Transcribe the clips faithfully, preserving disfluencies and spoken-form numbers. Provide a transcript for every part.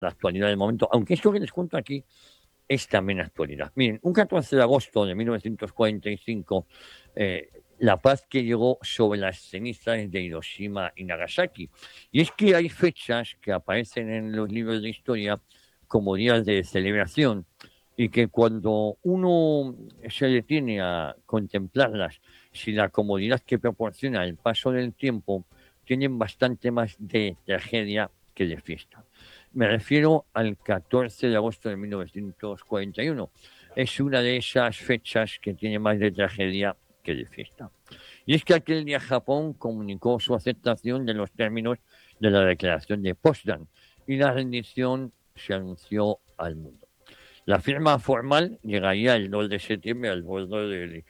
la actualidad del momento, aunque esto que les cuento aquí es también actualidad. Miren, un catorce de agosto de mil novecientos cuarenta y cinco, eh, la paz que llegó sobre las cenizas de Hiroshima y Nagasaki. Y es que hay fechas que aparecen en los libros de historia como días de celebración y que cuando uno se detiene a contemplarlas, sin la comodidad que proporciona el paso del tiempo, tienen bastante más de tragedia que de fiesta. Me refiero al catorce de agosto de mil novecientos cuarenta y uno. Es una de esas fechas que tiene más de tragedia que de fiesta. Y es que aquel día Japón comunicó su aceptación de los términos de la declaración de Potsdam y la rendición se anunció al mundo. La firma formal llegaría el dos de septiembre al bordo de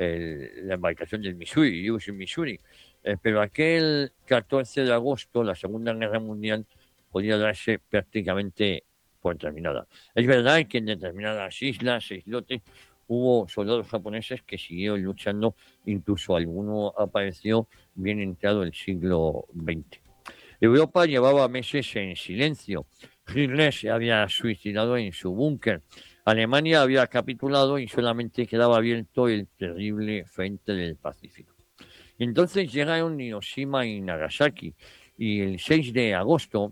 la embarcación del Missouri, U S S Missouri. Eh, pero aquel catorce de agosto, la Segunda Guerra Mundial podía darse prácticamente por terminada. Es verdad que en determinadas islas e islotes hubo soldados japoneses que siguieron luchando, incluso alguno apareció bien entrado el siglo veinte. Europa llevaba meses en silencio. Hitler se había suicidado en su búnker. Alemania había capitulado y solamente quedaba abierto el terrible frente del Pacífico. Y entonces llegaron Hiroshima y Nagasaki. Y el seis de agosto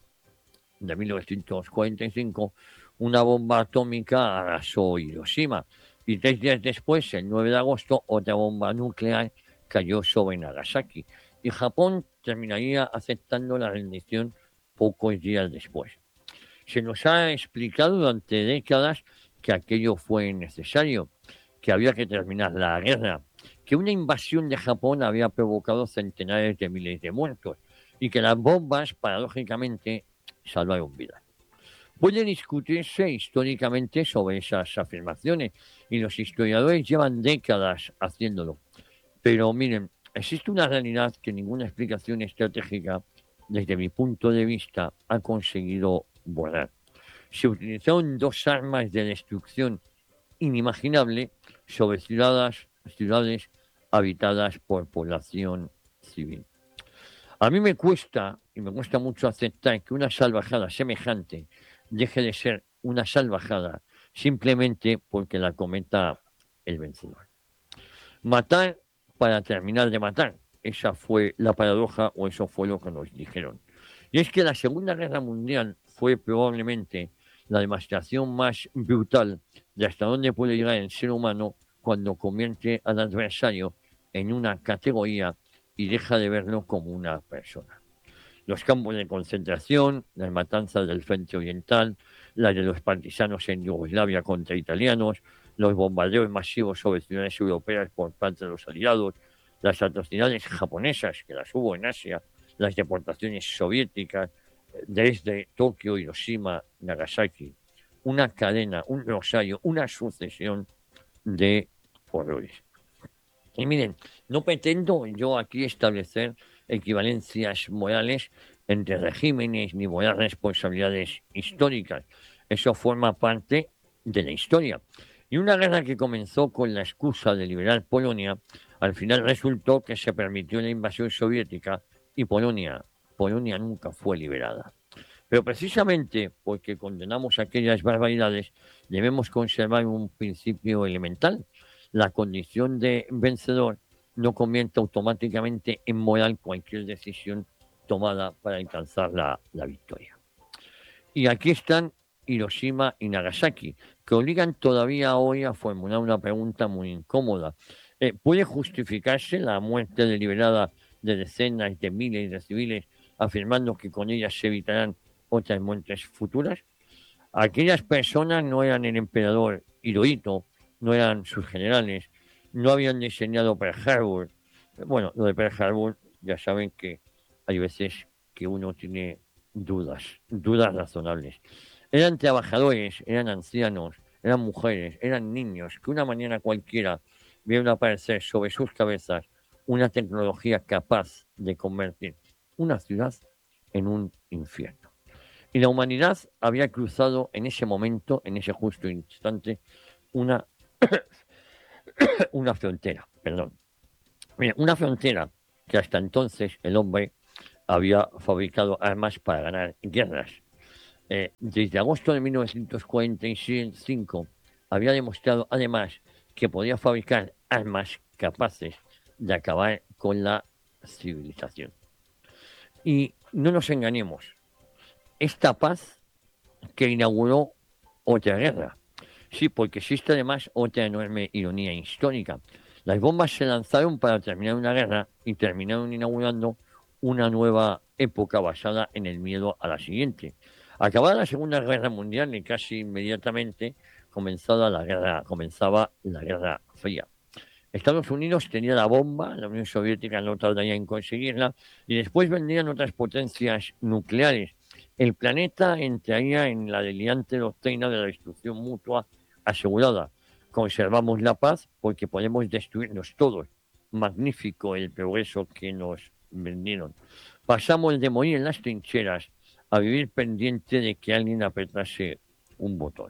de mil novecientos cuarenta y cinco, una bomba atómica arrasó Hiroshima. Y tres días después, el nueve de agosto, otra bomba nuclear cayó sobre Nagasaki. Y Japón terminaría aceptando la rendición pocos días después. Se nos ha explicado durante décadas que aquello fue necesario, que había que terminar la guerra, que una invasión de Japón había provocado centenares de miles de muertos y que las bombas, paradójicamente, salvaron vidas. Puede discutirse históricamente sobre esas afirmaciones y los historiadores llevan décadas haciéndolo. Pero miren, existe una realidad que ninguna explicación estratégica, desde mi punto de vista, ha conseguido borrar. Se utilizaron dos armas de destrucción inimaginable sobre ciudades, ciudades habitadas por población civil. A mí me cuesta, y me cuesta mucho aceptar que una salvajada semejante deje de ser una salvajada simplemente porque la cometa el vencedor. Matar para terminar de matar. Esa fue la paradoja o eso fue lo que nos dijeron. Y es que la Segunda Guerra Mundial fue probablemente la demostración más brutal de hasta dónde puede llegar el ser humano cuando convierte al adversario en una categoría y deja de verlo como una persona. Los campos de concentración, las matanzas del frente oriental, las de los partisanos en Yugoslavia contra italianos, los bombardeos masivos sobre ciudades europeas por parte de los aliados, las atrocidades japonesas, que las hubo en Asia, las deportaciones soviéticas desde Tokio, Hiroshima, Nagasaki. Una cadena, un rosario, una sucesión de horrores. Y miren, no pretendo yo aquí establecer equivalencias morales entre regímenes ni voy a responsabilidades históricas. Eso forma parte de la historia. Y una guerra que comenzó con la excusa de liberar Polonia, al final resultó que se permitió la invasión soviética y Polonia, Polonia nunca fue liberada. Pero precisamente porque condenamos aquellas barbaridades, debemos conservar un principio elemental. La condición de vencedor no convierte automáticamente en moral cualquier decisión tomada para alcanzar la, la victoria. Y aquí están Hiroshima y Nagasaki, que obligan todavía hoy a formular una pregunta muy incómoda. Eh, ¿Puede justificarse la muerte deliberada de decenas de miles de civiles afirmando que con ellas se evitarán otras muertes futuras? Aquellas personas no eran el emperador Hirohito, no eran sus generales, no habían diseñado Pearl Harbor. Bueno, lo de Pearl Harbor ya saben que hay veces que uno tiene dudas, dudas razonables. Eran trabajadores, eran ancianos, eran mujeres, eran niños, que una mañana cualquiera vieron aparecer sobre sus cabezas una tecnología capaz de convertir una ciudad en un infierno. Y la humanidad había cruzado en ese momento, en ese justo instante, una, una frontera, perdón. Mira, una frontera que hasta entonces el hombre había fabricado armas para ganar guerras. Eh, desde agosto de mil novecientos cuarenta y cinco había demostrado además que podía fabricar armas capaces de acabar con la civilización. Y no nos engañemos, esta paz que inauguró otra guerra. Sí, porque existe además otra enorme ironía histórica. Las bombas se lanzaron para terminar una guerra y terminaron inaugurando una nueva época basada en el miedo a la siguiente. Acabada la Segunda Guerra Mundial y casi inmediatamente comenzada la guerra, comenzaba la Guerra Fría. Estados Unidos tenía la bomba, la Unión Soviética no tardaría en conseguirla, y después vendrían otras potencias nucleares. El planeta entraría en la delirante doctrina de la destrucción mutua asegurada. Conservamos la paz porque podemos destruirnos todos. Magnífico el progreso que nos vendieron. Pasamos de morir en las trincheras a vivir pendiente de que alguien apretase un botón.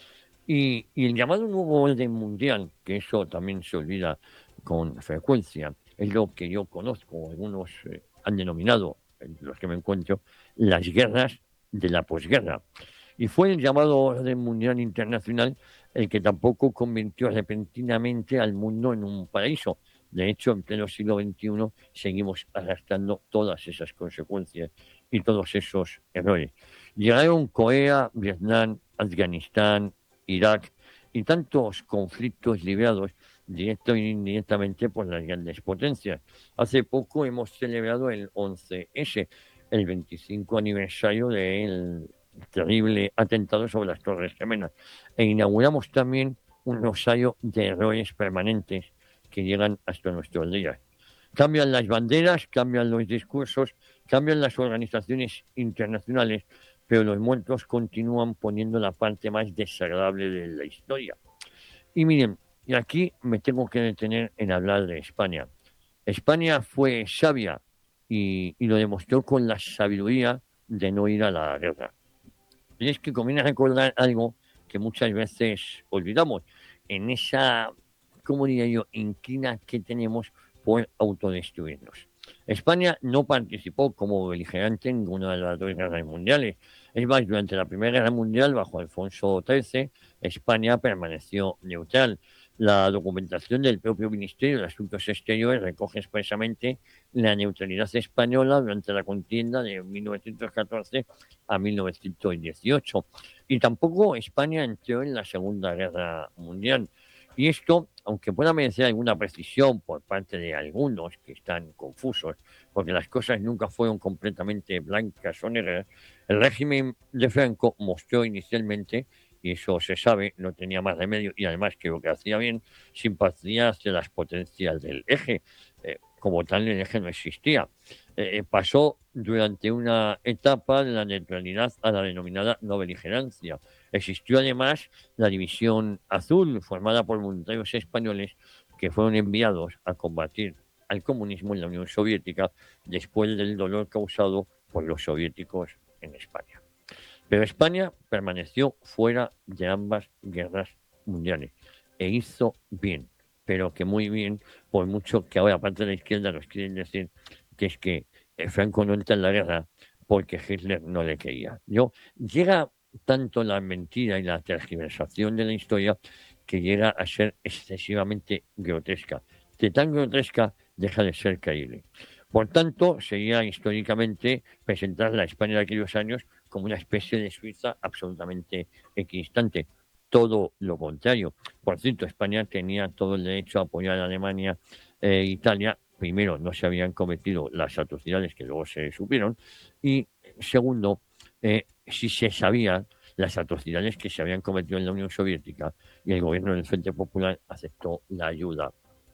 Y, y el llamado nuevo orden mundial, que eso también se olvida con frecuencia, es lo que yo conozco, algunos eh, han denominado, entre los que me encuentro, las guerras de la posguerra. Y fue el llamado orden mundial internacional el que tampoco convirtió repentinamente al mundo en un paraíso. De hecho, en pleno siglo veintiuno seguimos arrastrando todas esas consecuencias y todos esos errores. Llegaron Corea, Vietnam, Afganistán, Irak y tantos conflictos librados directo e indirectamente por las grandes potencias. Hace poco hemos celebrado el once ese, el veinticinco aniversario del terrible atentado sobre las Torres Gemelas, e inauguramos también un rosario de errores permanentes que llegan hasta nuestros días. Cambian las banderas, cambian los discursos, cambian las organizaciones internacionales, pero los muertos continúan poniendo la parte más desagradable de la historia. Y miren, y aquí me tengo que detener en hablar de España. España fue sabia y, y lo demostró con la sabiduría de no ir a la guerra. Y es que conviene recordar algo que muchas veces olvidamos, en esa, ¿cómo diría yo?, inquina que tenemos por autodestruirnos. España no participó como beligerante en ninguna de las dos guerras mundiales. Es más, durante la Primera Guerra Mundial, bajo Alfonso trece, España permaneció neutral. La documentación del propio Ministerio de Asuntos Exteriores recoge expresamente la neutralidad española durante la contienda de mil novecientos catorce a mil novecientos dieciocho. Y tampoco España entró en la Segunda Guerra Mundial. Y esto, aunque pueda merecer alguna precisión por parte de algunos que están confusos, porque las cosas nunca fueron completamente blancas o negras, el régimen de Franco mostró inicialmente, y eso se sabe, no tenía más remedio, y además creo que hacía bien, simpatía hacia las potencias del eje. Eh, como tal, el eje no existía. Eh, pasó durante una etapa de la neutralidad a la denominada no beligerancia. Existió además la División Azul, formada por voluntarios españoles que fueron enviados a combatir al comunismo en la Unión Soviética después del dolor causado por los soviéticos en España. Pero España permaneció fuera de ambas guerras mundiales e hizo bien, pero que muy bien, por mucho que ahora parte de la izquierda nos quieren decir que es que eh, Franco no entra en la guerra porque Hitler no le quería. Yo, llega tanto la mentira y la tergiversación de la historia que llega a ser excesivamente grotesca. De tan grotesca deja de ser creíble. Por tanto, sería históricamente presentar la España de aquellos años como una especie de Suiza absolutamente equidistante. Todo lo contrario. Por cierto, España tenía todo el derecho a apoyar a Alemania e Italia. Primero, no se habían cometido las atrocidades que luego se supieron. Y segundo, eh, si se sabía las atrocidades que se habían cometido en la Unión Soviética y el gobierno del Frente Popular aceptó la ayuda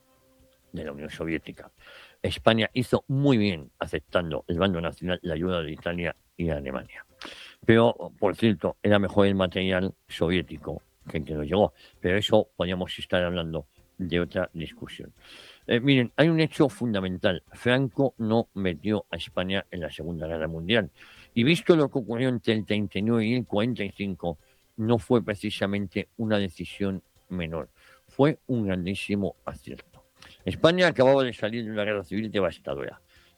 de la Unión Soviética. España hizo muy bien aceptando el bando nacional la ayuda de Italia y de Alemania. Pero, por cierto, era mejor el material soviético que el que nos llegó. Pero eso podríamos estar hablando de otra discusión. Eh, miren, hay un hecho fundamental. Franco no metió a España en la Segunda Guerra Mundial. Y visto lo que ocurrió entre el treinta y nueve y el cuarenta y cinco, no fue precisamente una decisión menor. Fue un grandísimo acierto. España acababa de salir de una guerra civil devastadora.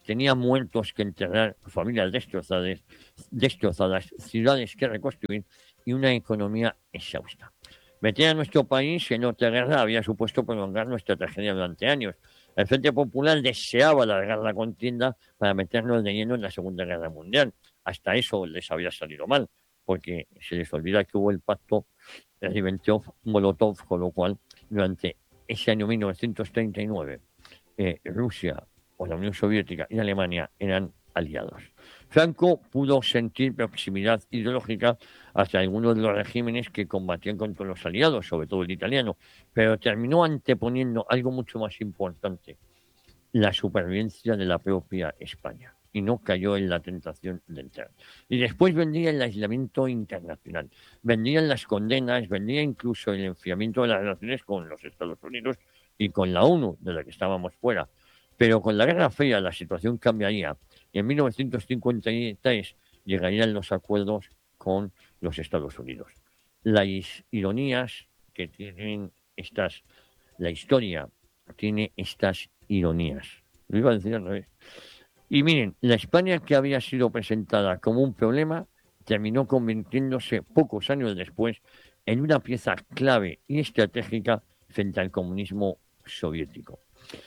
tenía muertos que enterrar, familias destrozadas, destrozadas, ciudades que reconstruir y una economía exhausta. Meter a nuestro país en otra guerra había supuesto prolongar nuestra tragedia durante años. El Frente Popular deseaba alargar la contienda para meternos de lleno en la Segunda Guerra Mundial. Hasta eso les había salido mal, porque se les olvida que hubo el pacto Ribbentrop-Molotov, con lo cual durante ese año mil novecientos treinta y nueve eh, Rusia o la Unión Soviética y Alemania eran aliados. Franco pudo sentir proximidad ideológica hacia algunos de los regímenes que combatían contra los aliados, sobre todo el italiano, pero terminó anteponiendo algo mucho más importante, la supervivencia de la propia España, y no cayó en la tentación de entrar. Y después vendría el aislamiento internacional, vendrían las condenas, vendría incluso el enfriamiento de las relaciones con los Estados Unidos y con la ONU, de la que estábamos fuera. Pero con la Guerra Fría la situación cambiaría y en mil novecientos cincuenta y tres llegarían los acuerdos con los Estados Unidos. Las ironías que tienen estas, la historia tiene estas ironías. Lo iba a decir al revés. Y miren, la España que había sido presentada como un problema terminó convirtiéndose pocos años después en una pieza clave y estratégica frente al comunismo soviético.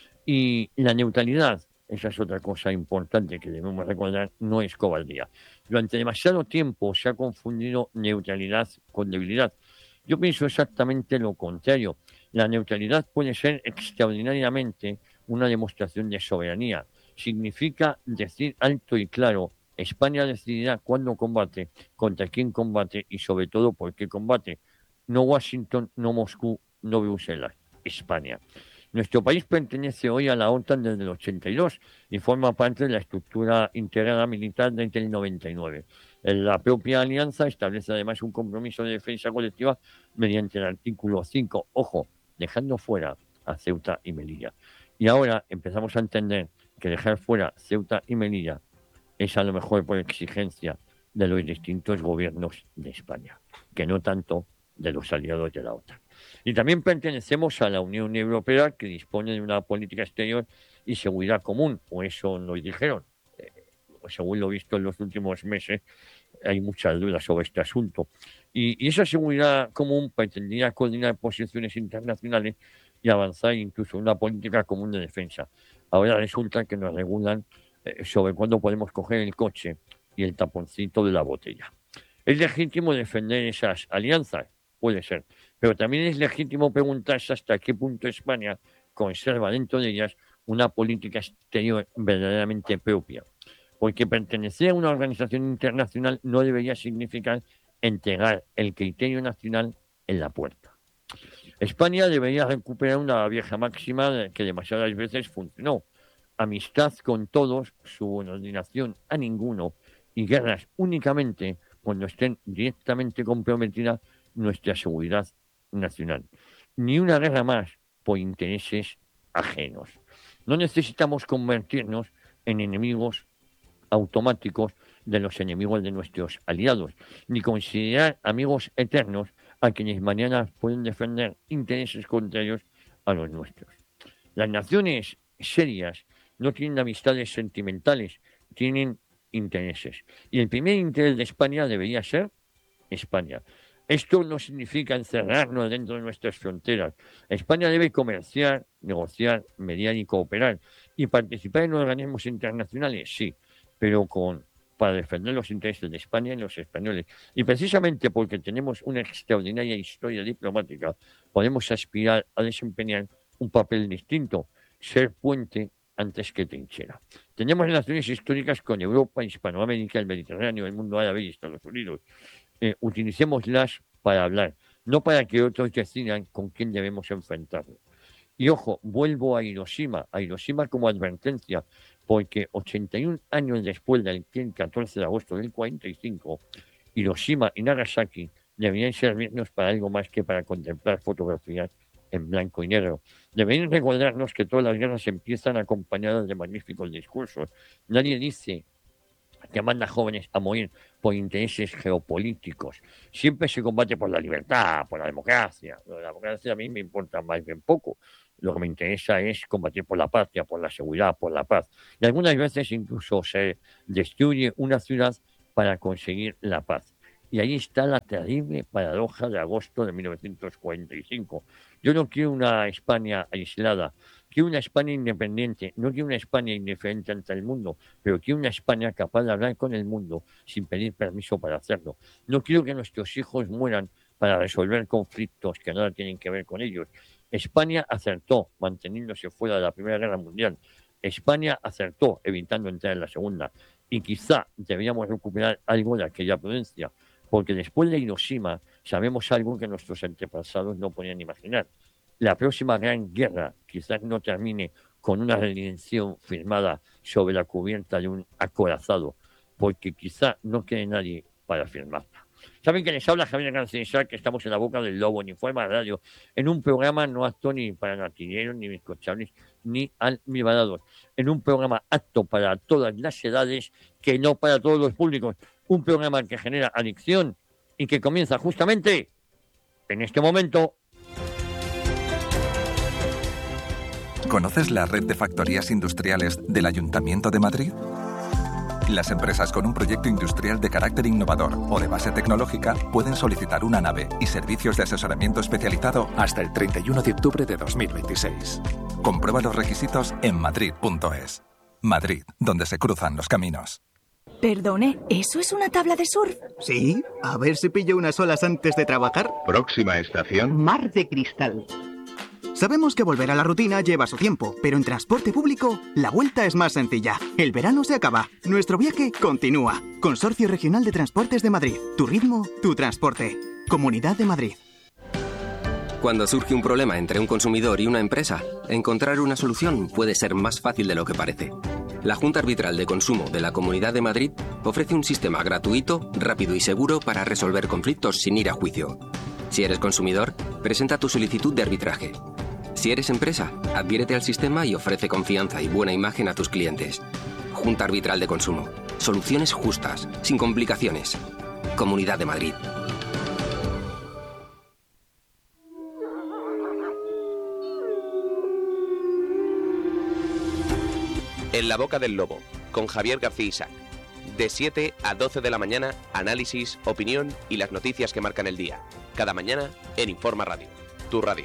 Y la neutralidad, esa es otra cosa importante que debemos recordar, no es cobardía. Durante demasiado tiempo se ha confundido neutralidad con debilidad. Yo pienso exactamente lo contrario. La neutralidad puede ser extraordinariamente una demostración de soberanía. Significa decir alto y claro, España decidirá cuándo combate, contra quién combate y sobre todo por qué combate. No Washington, no Moscú, no Bruselas, España. Nuestro país pertenece hoy a la OTAN desde el ochenta y dos y forma parte de la estructura integrada militar desde el noventa y nueve. La propia alianza establece además un compromiso de defensa colectiva mediante el artículo cinco, ojo, dejando fuera a Ceuta y Melilla. Y ahora empezamos a entender que dejar fuera Ceuta y Melilla es a lo mejor por exigencia de los distintos gobiernos de España, que no tanto de los aliados de la OTAN. Y también pertenecemos a la Unión Europea, que dispone de una política exterior y seguridad común, o eso nos dijeron. Eh, según lo visto en los últimos meses, hay muchas dudas sobre este asunto. Y, y esa seguridad común pretendía coordinar posiciones internacionales y avanzar incluso en una política común de defensa. Ahora resulta que nos regulan eh, sobre cuándo podemos coger el coche y el taponcito de la botella. ¿Es legítimo defender esas alianzas? Puede ser. Pero también es legítimo preguntarse hasta qué punto España conserva dentro de ellas una política exterior verdaderamente propia. Porque pertenecer a una organización internacional no debería significar entregar el criterio nacional en la puerta. España debería recuperar una vieja máxima que demasiadas veces funcionó. Amistad con todos, subordinación a ninguno y guerras únicamente cuando estén directamente comprometidas nuestra seguridad nacional. Ni una guerra más por intereses ajenos. No necesitamos convertirnos en enemigos automáticos de los enemigos de nuestros aliados, ni considerar amigos eternos a quienes mañana pueden defender intereses contrarios a los nuestros. Las naciones serias no tienen amistades sentimentales, tienen intereses. Y el primer interés de España debería ser España. Esto no significa encerrarnos dentro de nuestras fronteras. España debe comerciar, negociar, mediar y cooperar. Y participar en organismos internacionales, sí, pero con, para defender los intereses de España y los españoles. Y precisamente porque tenemos una extraordinaria historia diplomática, podemos aspirar a desempeñar un papel distinto, ser puente antes que trinchera. Tenemos relaciones históricas con Europa, Hispanoamérica, el Mediterráneo, el mundo árabe y Estados Unidos. Eh, utilicémoslas para hablar, no para que otros decidan con quién debemos enfrentarnos. Y ojo, vuelvo a Hiroshima, a Hiroshima como advertencia, porque ochenta y un años después del catorce de agosto del cuarenta y cinco, Hiroshima y Nagasaki deberían servirnos para algo más que para contemplar fotografías en blanco y negro. Deberían recordarnos que todas las guerras empiezan acompañadas de magníficos discursos. Nadie dice que manda jóvenes a morir por intereses geopolíticos. Siempre se combate por la libertad, por la democracia. La democracia a mí me importa más bien poco. lo que me interesa es combatir por la patria, por la seguridad, por la paz. Y algunas veces incluso se destruye una ciudad para conseguir la paz. Y ahí está la terrible paradoja de agosto de mil novecientos cuarenta y cinco. Yo no quiero una España aislada, quiero una España independiente, no quiero una España indiferente ante el mundo, pero quiero una España capaz de hablar con el mundo sin pedir permiso para hacerlo. No quiero que nuestros hijos mueran para resolver conflictos que nada tienen que ver con ellos. España acertó manteniéndose fuera de la Primera Guerra Mundial. España acertó evitando entrar en la Segunda. Y quizá deberíamos recuperar algo de aquella prudencia, porque después de Hiroshima sabemos algo que nuestros antepasados no podían imaginar. La próxima gran guerra quizás no termine con una rendición firmada sobre la cubierta de un acorazado, porque quizá no quede nadie para firmarla. Saben que les habla Javier García, que estamos en la boca del lobo, en Informa Radio, en un programa no apto ni para natilleros, ni bizcochables, ni almibarados, en un programa apto para todas las edades, que no para todos los públicos, un programa que genera adicción y que comienza justamente en este momento. ¿Conoces la red de factorías industriales del Ayuntamiento de Madrid? Las empresas con un proyecto industrial de carácter innovador o de base tecnológica pueden solicitar una nave y servicios de asesoramiento especializado hasta el treinta y uno de octubre de dos mil veintiséis. Comprueba los requisitos en madrid punto es. Madrid, donde se cruzan los caminos. Perdone, ¿eso es una tabla de surf? Sí, a ver si pillo unas olas antes de trabajar. Próxima estación: Mar de Cristal. Sabemos que volver a la rutina lleva su tiempo, pero en transporte público la vuelta es más sencilla. El verano se acaba, nuestro viaje continúa. Consorcio Regional de Transportes de Madrid. Tu ritmo, tu transporte. Comunidad de Madrid. Cuando surge un problema entre un consumidor y una empresa, encontrar una solución puede ser más fácil de lo que parece. La Junta Arbitral de Consumo de la Comunidad de Madrid ofrece un sistema gratuito, rápido y seguro para resolver conflictos sin ir a juicio. Si eres consumidor, presenta tu solicitud de arbitraje. Si eres empresa, adhiérete al sistema y ofrece confianza y buena imagen a tus clientes. Junta Arbitral de Consumo. Soluciones justas, sin complicaciones. Comunidad de Madrid. En la boca del lobo, con Javier García Isaac. De siete a doce de la mañana, análisis, opinión y las noticias que marcan el día. Cada mañana en Informa Radio, tu radio.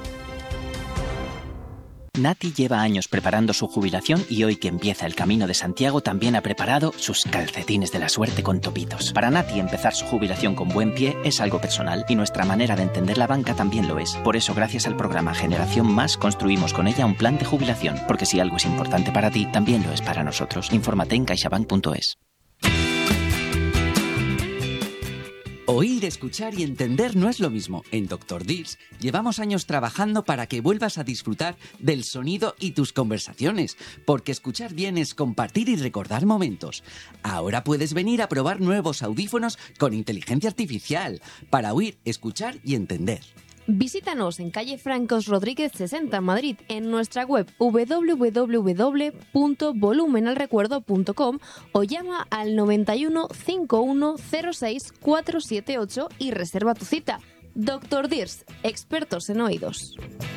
Nati lleva años preparando su jubilación y hoy que empieza el Camino de Santiago también ha preparado sus calcetines de la suerte con topitos. Para Nati empezar su jubilación con buen pie es algo personal y nuestra manera de entender la banca también lo es. Por eso, gracias al programa Generación Más, construimos con ella un plan de jubilación. Porque si algo es importante para ti, también lo es para nosotros. Infórmate en caixabank punto es. Oír, escuchar y entender no es lo mismo. En Doctor Dirs llevamos años trabajando para que vuelvas a disfrutar del sonido y tus conversaciones, porque escuchar bien es compartir y recordar momentos. Ahora puedes venir a probar nuevos audífonos con inteligencia artificial para oír, escuchar y entender. Visítanos en calle Francos Rodríguez sesenta, Madrid, en nuestra web doble u doble u doble u punto volumen al recuerdo punto com o llama al noventa y uno, cincuenta y uno, cero seis, cuatro siete ocho y reserva tu cita. Doctor Dirs, expertos en oídos.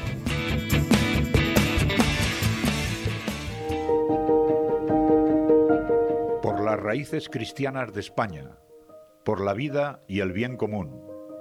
Por las raíces cristianas de España, por la vida y el bien común.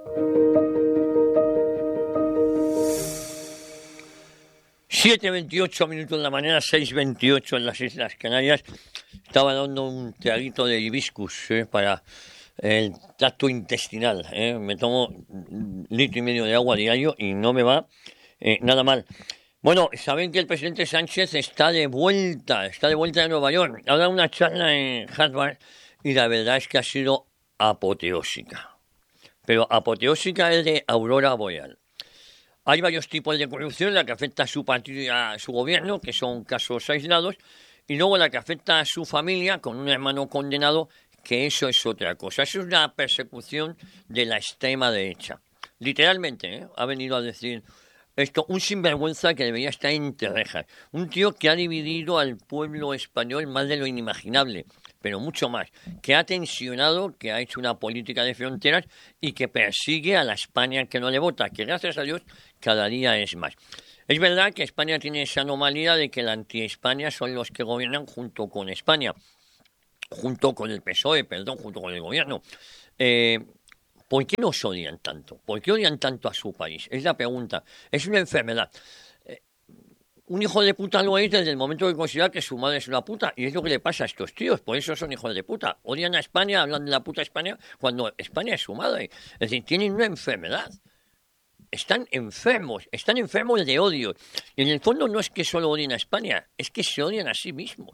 siete veintiocho minutos de la mañana, seis veintiocho en las Islas Canarias. Estaba dando un traguito de hibiscus eh, para el tracto intestinal. Eh. Me tomo un litro y medio de agua diario y no me va eh, nada mal. Bueno, saben que el presidente Sánchez está de vuelta, está de vuelta de Nueva York. Ha dado una charla en Harvard y la verdad es que ha sido apoteósica. Pero apoteósica es de aurora boreal. Hay varios tipos de corrupción, la que afecta a su partido y a su gobierno, que son casos aislados, y luego la que afecta a su familia, con un hermano condenado, que eso es otra cosa. Eso es una persecución de la extrema derecha. Literalmente, ¿eh? Ha venido a decir esto, un sinvergüenza que debería estar entre rejas. Un tío que ha dividido al pueblo español más de lo inimaginable, pero mucho más, que ha tensionado, que ha hecho una política de fronteras y que persigue a la España que no le vota, que gracias a Dios cada día es más. Es verdad que España tiene esa anomalía de que la anti-España son los que gobiernan junto con España, junto con el P S O E, perdón, junto con el gobierno. Eh, ¿Por qué nos odian tanto? ¿Por qué odian tanto a su país? Es la pregunta. Es una enfermedad. Eh, un hijo de puta lo es desde el momento que considera que su madre es una puta. Y es lo que le pasa a estos tíos. Por eso son hijos de puta. Odian a España, hablan de la puta España, cuando España es su madre. Es decir, tienen una enfermedad. Están enfermos, están enfermos de odio. Y en el fondo no es que solo odien a España, es que se odian a sí mismos.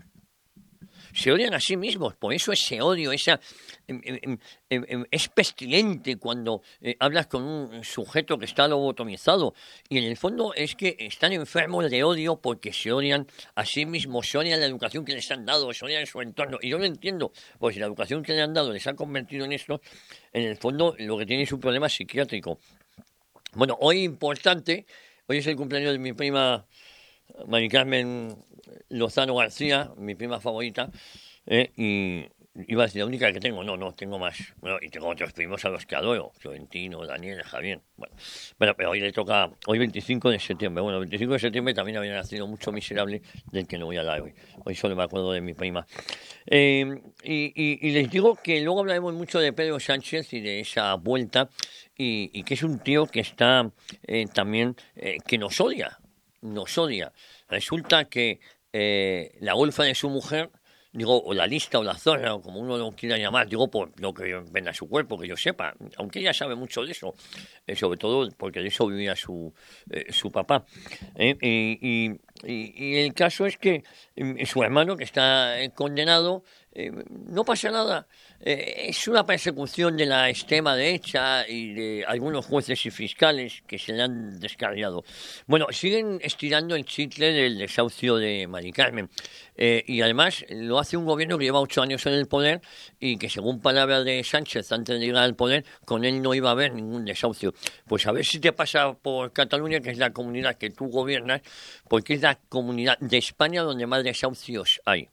Se odian a sí mismos, por eso ese odio, esa em, em, em, em, es pestilente cuando eh, hablas con un sujeto que está lobotomizado. Y en el fondo es que están enfermos de odio porque se odian a sí mismos, se odian la educación que les han dado, se odian su entorno. Y yo lo entiendo, porque si la educación que les han dado les ha convertido en esto, en el fondo lo que tiene es un problema psiquiátrico. Bueno, hoy importante, hoy es el cumpleaños de mi prima Mari Carmen Lozano García, mi prima favorita, eh, y iba a decir la única que tengo, no, no, tengo más. Bueno, y tengo otros primos a los que adoro, Florentino, Daniel, Javier. Bueno, bueno, pero hoy le toca, hoy veinticinco de septiembre. Bueno, veinticinco de septiembre también había nacido mucho miserable del que no voy a dar hoy. Hoy solo me acuerdo de mi prima. Eh, y, y, y les digo que luego hablaremos mucho de Pedro Sánchez y de esa vuelta, y, y que es un tío que está eh, también, eh, que nos odia, nos odia. Resulta que eh, la golfa de su mujer, digo, o la lista o la zorra, o como uno lo quiera llamar, digo, por lo que ven a su cuerpo, que yo sepa, aunque ella sabe mucho de eso, eh, sobre todo porque de eso vivía su, eh, su papá. Eh, y, y, y el caso es que eh, su hermano, que está eh, condenado, eh, no pasa nada. Eh, es una persecución de la extrema derecha y de algunos jueces y fiscales que se le han descarriado. Bueno, siguen estirando el chicle del desahucio de Mari Carmen. Eh, y además lo hace un gobierno que lleva ocho años en el poder y que, según palabras de Sánchez antes de llegar al poder, con él no iba a haber ningún desahucio. Pues a ver si te pasa por Cataluña, que es la comunidad que tú gobiernas, porque es la comunidad de España donde más desahucios hay.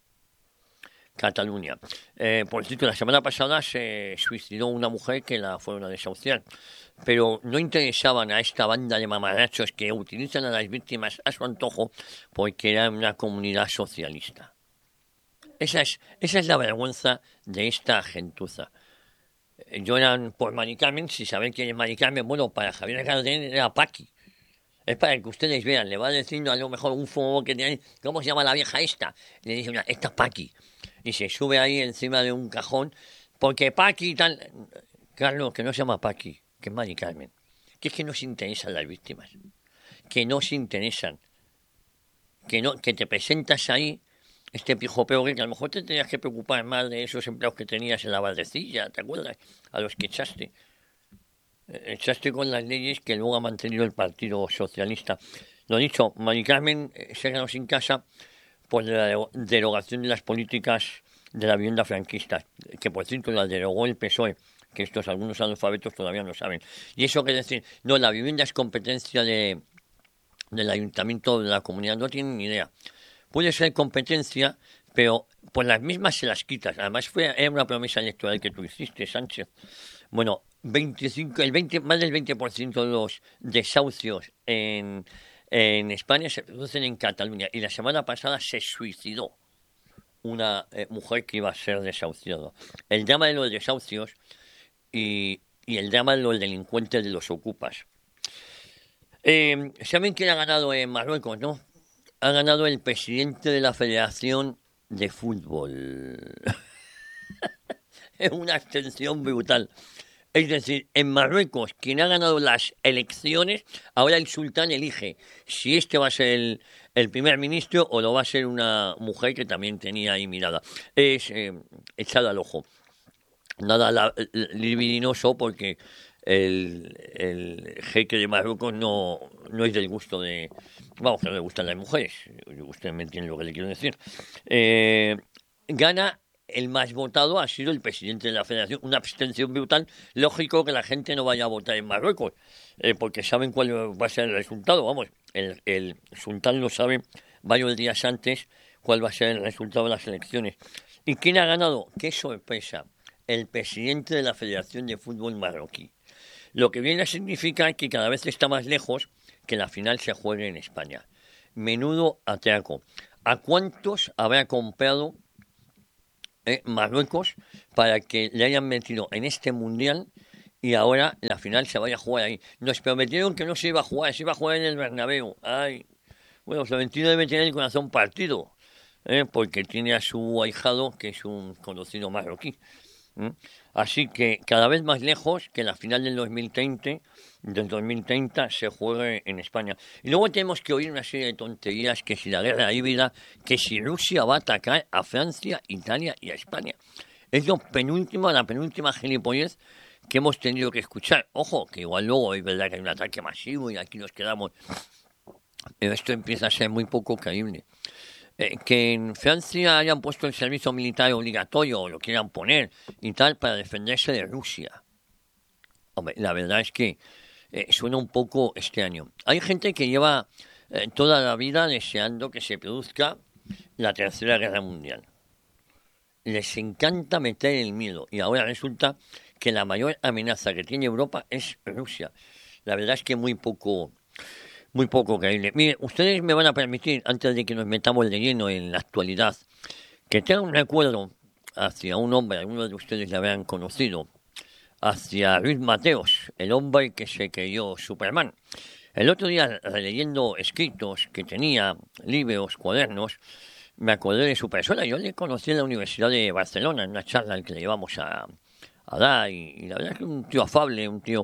Cataluña. Eh, por cierto, la semana pasada se suicidó una mujer que la fueron a desahuciar, pero no interesaban a esta banda de mamarachos que utilizan a las víctimas a su antojo porque era una comunidad socialista. Esa es, esa es la vergüenza de esta gentuza. Lloran por Mari Carmen, si saben quién es Mari Carmen, bueno, para Javier Gardén era Paqui. Es para que ustedes vean, le va diciendo a lo mejor un fuego que tiene, ¿cómo se llama la vieja esta? Le dice una, esta Paqui. Y se sube ahí encima de un cajón, porque Paqui tal... Carlos, que no se llama Paqui, que es Mari Carmen. Que es que no se interesan las víctimas. Que no se interesan. Que, no, que te presentas ahí, este pijo peor, que a lo mejor te tenías que preocupar más de esos empleados que tenías en la baldecilla, ¿te acuerdas? A los que echaste. Echaste con las leyes que luego ha mantenido el Partido Socialista. Lo dicho, Mari Carmen se quedó sin casa por la derogación de las políticas de la vivienda franquista, que por cierto la derogó el P S O E, que estos algunos analfabetos todavía no saben. Y eso que decir, no, la vivienda es competencia de, del ayuntamiento de la comunidad, no tienen ni idea. Puede ser competencia, pero por las mismas se las quitas. Además fue era una promesa electoral que tú hiciste, Sánchez. Bueno, veinticinco, el veinte, más del veinte por ciento de los desahucios en, en España se producen en Cataluña. Y la semana pasada se suicidó una eh, mujer que iba a ser desahuciada. El drama de los desahucios y, y el drama de los delincuentes de los ocupas. Eh, ¿Saben quién ha ganado en Marruecos, no? Ha ganado el presidente de la Federación de Fútbol. Es una abstención brutal. Es decir, en Marruecos, quien ha ganado las elecciones, ahora el sultán elige si este va a ser el, el primer ministro o lo va a ser una mujer que también tenía ahí mirada. Es eh, echada al ojo. Nada la, libidinoso porque el, el jeque de Marruecos no, no es del gusto de... Vamos, que no le gustan las mujeres. Ustedes me entienden lo que le quiero decir. Eh, gana... El más votado ha sido el presidente de la Federación. Una abstención brutal. Lógico que la gente no vaya a votar en Marruecos, eh, porque saben cuál va a ser el resultado. Vamos, el, el sultán lo sabe varios días antes cuál va a ser el resultado de las elecciones. ¿Y quién ha ganado? ¡Qué sorpresa! El presidente de la Federación de Fútbol marroquí. Lo que viene a significar que cada vez está más lejos que la final se juegue en España. Menudo atraco. ¿A cuántos habrá comprado eh, Marruecos para que le hayan metido en este mundial y ahora la final se vaya a jugar ahí? Nos prometieron que no se iba a jugar, se iba a jugar en el Bernabéu. Ay, bueno, Florentino debe tener el corazón partido, eh, porque tiene a su ahijado, que es un conocido marroquí. ¿Mm? Así que cada vez más lejos que la final del dos mil treinta, del dos mil treinta se juegue en España. Y luego tenemos que oír una serie de tonterías, que si la guerra híbrida, que si Rusia va a atacar a Francia, Italia y a España. Es lo penúltimo, la penúltima gilipollez que hemos tenido que escuchar. Ojo, que igual luego es verdad que hay un ataque masivo y aquí nos quedamos. Pero esto empieza a ser muy poco creíble. Eh, que en Francia hayan puesto el servicio militar obligatorio, o lo quieran poner, y tal, para defenderse de Rusia. Hombre, la verdad es que eh, suena un poco extraño. Hay gente que lleva eh, toda la vida deseando que se produzca la Tercera Guerra Mundial. Les encanta meter el miedo, y ahora resulta que la mayor amenaza que tiene Europa es Rusia. La verdad es que muy poco... Muy poco creíble. Miren, ustedes me van a permitir, antes de que nos metamos de lleno en la actualidad, que tenga un recuerdo hacia un hombre, algunos de ustedes le habrán conocido, hacia Luis Mateos, el hombre que se creyó Superman. El otro día, releyendo escritos que tenía, libros, cuadernos, me acordé de su persona. Yo le conocí en la Universidad de Barcelona, en una charla que le llevamos a, a dar, y, y la verdad es que un tío afable, un tío...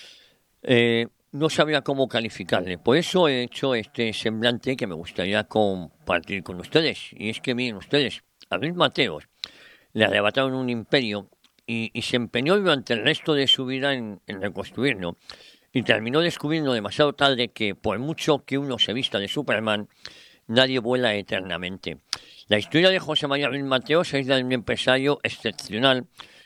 Eh, no sabía cómo calificarle. Por eso he hecho este semblante que me gustaría compartir con ustedes. Y es que, miren ustedes, a Luis Mateos le arrebataron un imperio y, y se empeñó durante el resto de su vida en, en reconstruirlo. Y terminó descubriendo demasiado tarde que, por mucho que uno se vista de Superman, nadie vuela eternamente. La historia de José María Luis Mateos es la de un empresario excepcional,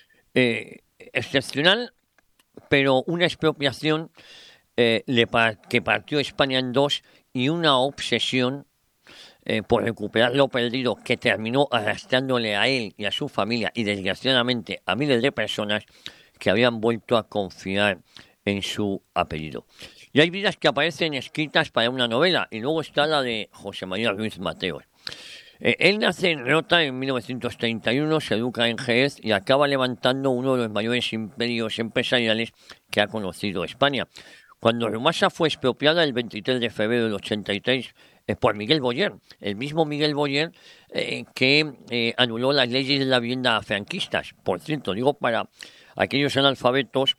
eh, excepcional, pero una expropiación Eh, le par- que partió España en dos, y una obsesión eh, por recuperar lo perdido, que terminó arrastrándole a él y a su familia, y desgraciadamente a miles de personas que habían vuelto a confiar en su apellido. Y hay vidas que aparecen escritas para una novela, y luego está la de José María Luis Mateos. Eh, él nace en Rota en mil novecientos treinta y uno, se educa en Jerez y acaba levantando uno de los mayores imperios empresariales que ha conocido España. Cuando Rumasa fue expropiada el veintitrés de febrero del ochenta y tres eh, por Miguel Boyer, el mismo Miguel Boyer eh, que eh, anuló las leyes de la vivienda franquistas. Por cierto, digo para aquellos analfabetos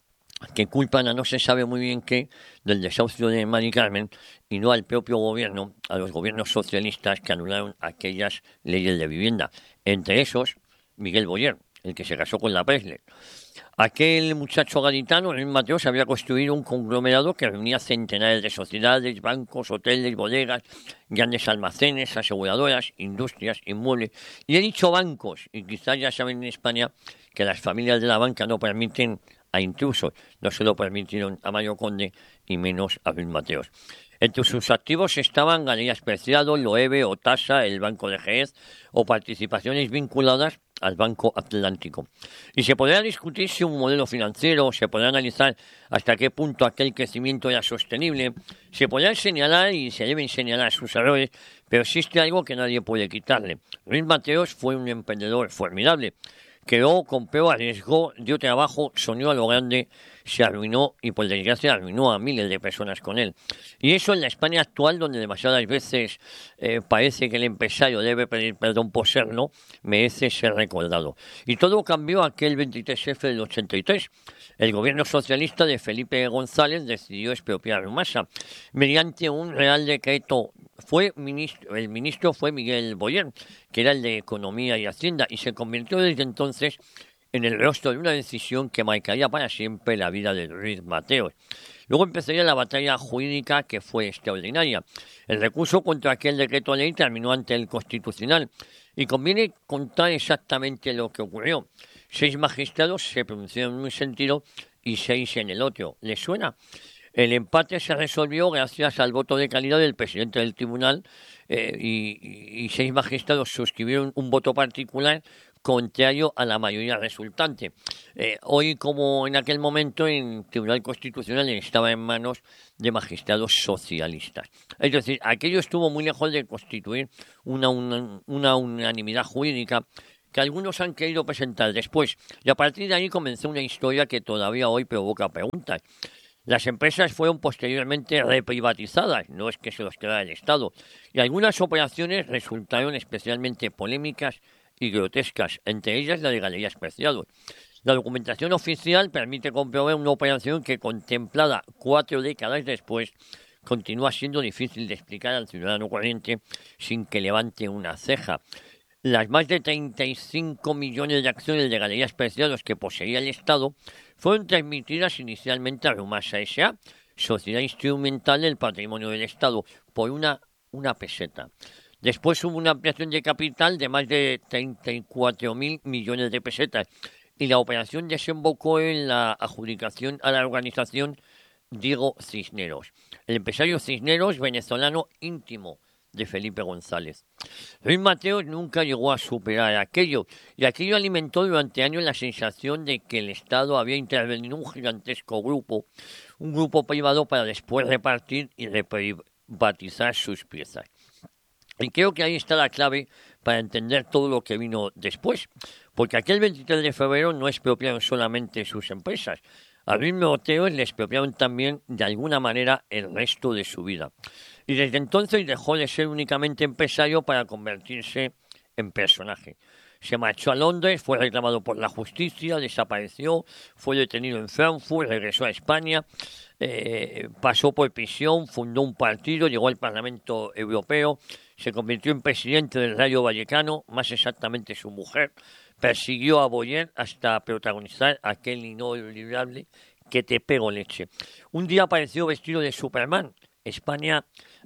que culpan a no se sabe muy bien qué del desahucio de Mari Carmen y no al propio gobierno, a los gobiernos socialistas que anularon aquellas leyes de vivienda. Entre esos, Miguel Boyer, el que se casó con la Presley. Aquel muchacho gaditano, Luis Mateos, había construido un conglomerado que reunía centenares de sociedades, bancos, hoteles, bodegas, grandes almacenes, aseguradoras, industrias, inmuebles. Y he dicho bancos, y quizás ya saben en España que las familias de la banca no permiten a intrusos. No se lo permitieron a Mario Conde y menos a Luis Mateos. Entre sus activos estaban Galerías Preciado, Loewe, Otasa, el Banco de Jerez o participaciones vinculadas al Banco Atlántico. Y se podrá discutir si un modelo financiero, se podrá analizar hasta qué punto aquel crecimiento era sostenible, se podrá señalar y se deben señalar sus errores, pero existe algo que nadie puede quitarle. Luis Mateos fue un emprendedor formidable. Creó, compró, arriesgó, dio trabajo, soñó a lo grande, se arruinó y por desgracia arruinó a miles de personas con él. Y eso en la España actual, donde demasiadas veces eh, parece que el empresario debe pedir perdón por serlo, merece ser recordado. Y todo cambió aquel veintitrés efe del ochenta y tres. El gobierno socialista de Felipe González decidió expropiar Rumasa mediante un real decreto. Fue ministro, el ministro fue Miguel Boyer, que era el de Economía y Hacienda, y se convirtió desde entonces en el rostro de una decisión que marcaría para siempre la vida de Luis Mateos. Luego empezaría la batalla jurídica, que fue extraordinaria. El recurso contra aquel decreto de ley terminó ante el Constitucional, y conviene contar exactamente lo que ocurrió. Seis magistrados se pronunciaron en un sentido y seis en el otro. ¿Les suena? El empate se resolvió gracias al voto de calidad del presidente del tribunal eh, y, y seis magistrados suscribieron un voto particular contrario a la mayoría resultante. Eh, hoy, como en aquel momento, el Tribunal Constitucional estaba en manos de magistrados socialistas. Es decir, aquello estuvo muy lejos de constituir una, una, una unanimidad jurídica que algunos han querido presentar después. Y a partir de ahí comenzó una historia que todavía hoy provoca preguntas. Las empresas fueron posteriormente reprivatizadas, no es que se los quedara el Estado, y algunas operaciones resultaron especialmente polémicas y grotescas, entre ellas la de Galerías Preciados. La documentación oficial permite comprobar una operación que, contemplada cuatro décadas después, continúa siendo difícil de explicar al ciudadano corriente sin que levante una ceja. Las más de treinta y cinco millones de acciones de Galerías Preciados que poseía el Estado fueron transmitidas inicialmente a Rumasa S A, sociedad instrumental del patrimonio del Estado, por una, una peseta. Después hubo una ampliación de capital de más de treinta y cuatro mil millones de pesetas y la operación desembocó en la adjudicación a la organización Diego Cisneros, el empresario Cisneros, venezolano íntimo de Felipe González. Ruiz Mateos nunca llegó a superar aquello, y aquello alimentó durante años la sensación de que el Estado había intervenido en un gigantesco grupo, un grupo privado para después repartir y reprivatizar sus piezas. Y creo que ahí está la clave para entender todo lo que vino después, porque aquel veintitrés de febrero no expropiaron solamente sus empresas, a Ruiz Mateos le expropiaron también de alguna manera el resto de su vida. Y desde entonces dejó de ser únicamente empresario para convertirse en personaje. Se marchó a Londres, fue reclamado por la justicia, desapareció, fue detenido en Frankfurt, regresó a España, eh, pasó por prisión, fundó un partido, llegó al Parlamento Europeo, se convirtió en presidente del Rayo Vallecano, más exactamente su mujer, persiguió a Boyer hasta protagonizar aquel inolvidable Que te pego leche. Un día apareció vestido de Superman. España,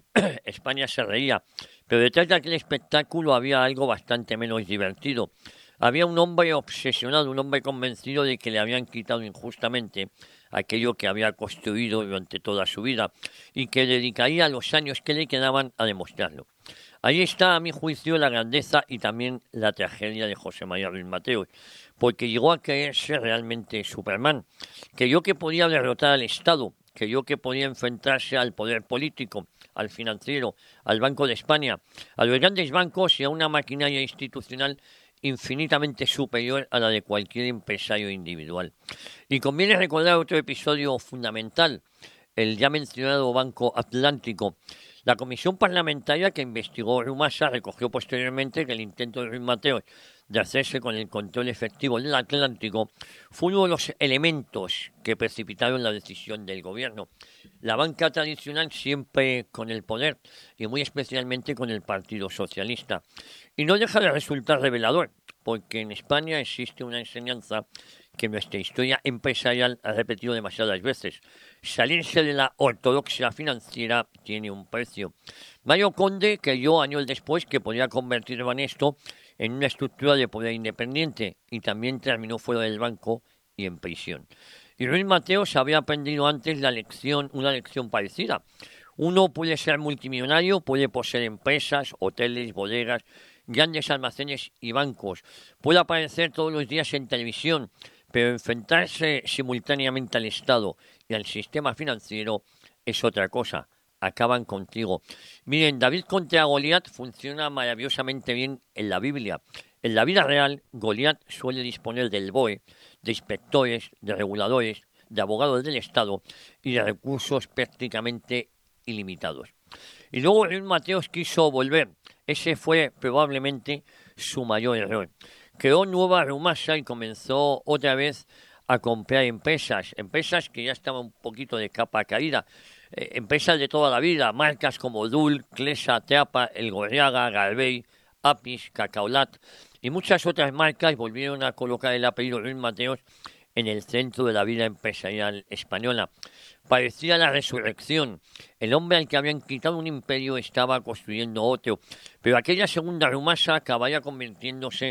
España se reía, pero detrás de aquel espectáculo había algo bastante menos divertido. Había un hombre obsesionado, un hombre convencido de que le habían quitado injustamente aquello que había construido durante toda su vida y que dedicaría los años que le quedaban a demostrarlo. Ahí está, a mi juicio, la grandeza y también la tragedia de José María Ruiz Mateos, porque llegó a creerse realmente Superman, creyó que podía derrotar al Estado, creyó que podía enfrentarse al poder político, al financiero, al Banco de España, a los grandes bancos y a una maquinaria institucional infinitamente superior a la de cualquier empresario individual. Y conviene recordar otro episodio fundamental, el ya mencionado Banco Atlántico. La comisión parlamentaria que investigó Rumasa recogió posteriormente que el intento de Ruiz Mateos de hacerse con el control efectivo del Atlántico fue uno de los elementos que precipitaron la decisión del gobierno. La banca tradicional siempre con el poder y muy especialmente con el Partido Socialista. Y no deja de resultar revelador, porque en España existe una enseñanza que nuestra historia empresarial ha repetido demasiadas veces. Salirse de la ortodoxia financiera tiene un precio. Mario Conde creyó años después que podía convertir Banesto en una estructura de poder independiente y también terminó fuera del banco y en prisión. Y Ruiz Mateos había aprendido antes la lección, una lección parecida. Uno puede ser multimillonario, puede poseer empresas, hoteles, bodegas, grandes almacenes y bancos. Puede aparecer todos los días en televisión, pero enfrentarse simultáneamente al Estado y al sistema financiero es otra cosa. Acaban contigo. Miren, David contra Goliat funciona maravillosamente bien en la Biblia. En la vida real, Goliat suele disponer del B O E, de inspectores, de reguladores, de abogados del Estado y de recursos prácticamente ilimitados. Y luego Ruiz Mateos quiso volver. Ese fue probablemente su mayor error. Creó nueva Rumasa y comenzó otra vez a comprar empresas, empresas que ya estaban un poquito de capa caída, eh, empresas de toda la vida, marcas como Dul, Clesa, Trapa, El Gorriaga, Garbey, Apis, Cacaolat y muchas otras marcas volvieron a colocar el apellido Ruiz Mateos en el centro de la vida empresarial española. Parecía la resurrección. El hombre al que habían quitado un imperio estaba construyendo otro, pero aquella segunda Rumasa acabaría convirtiéndose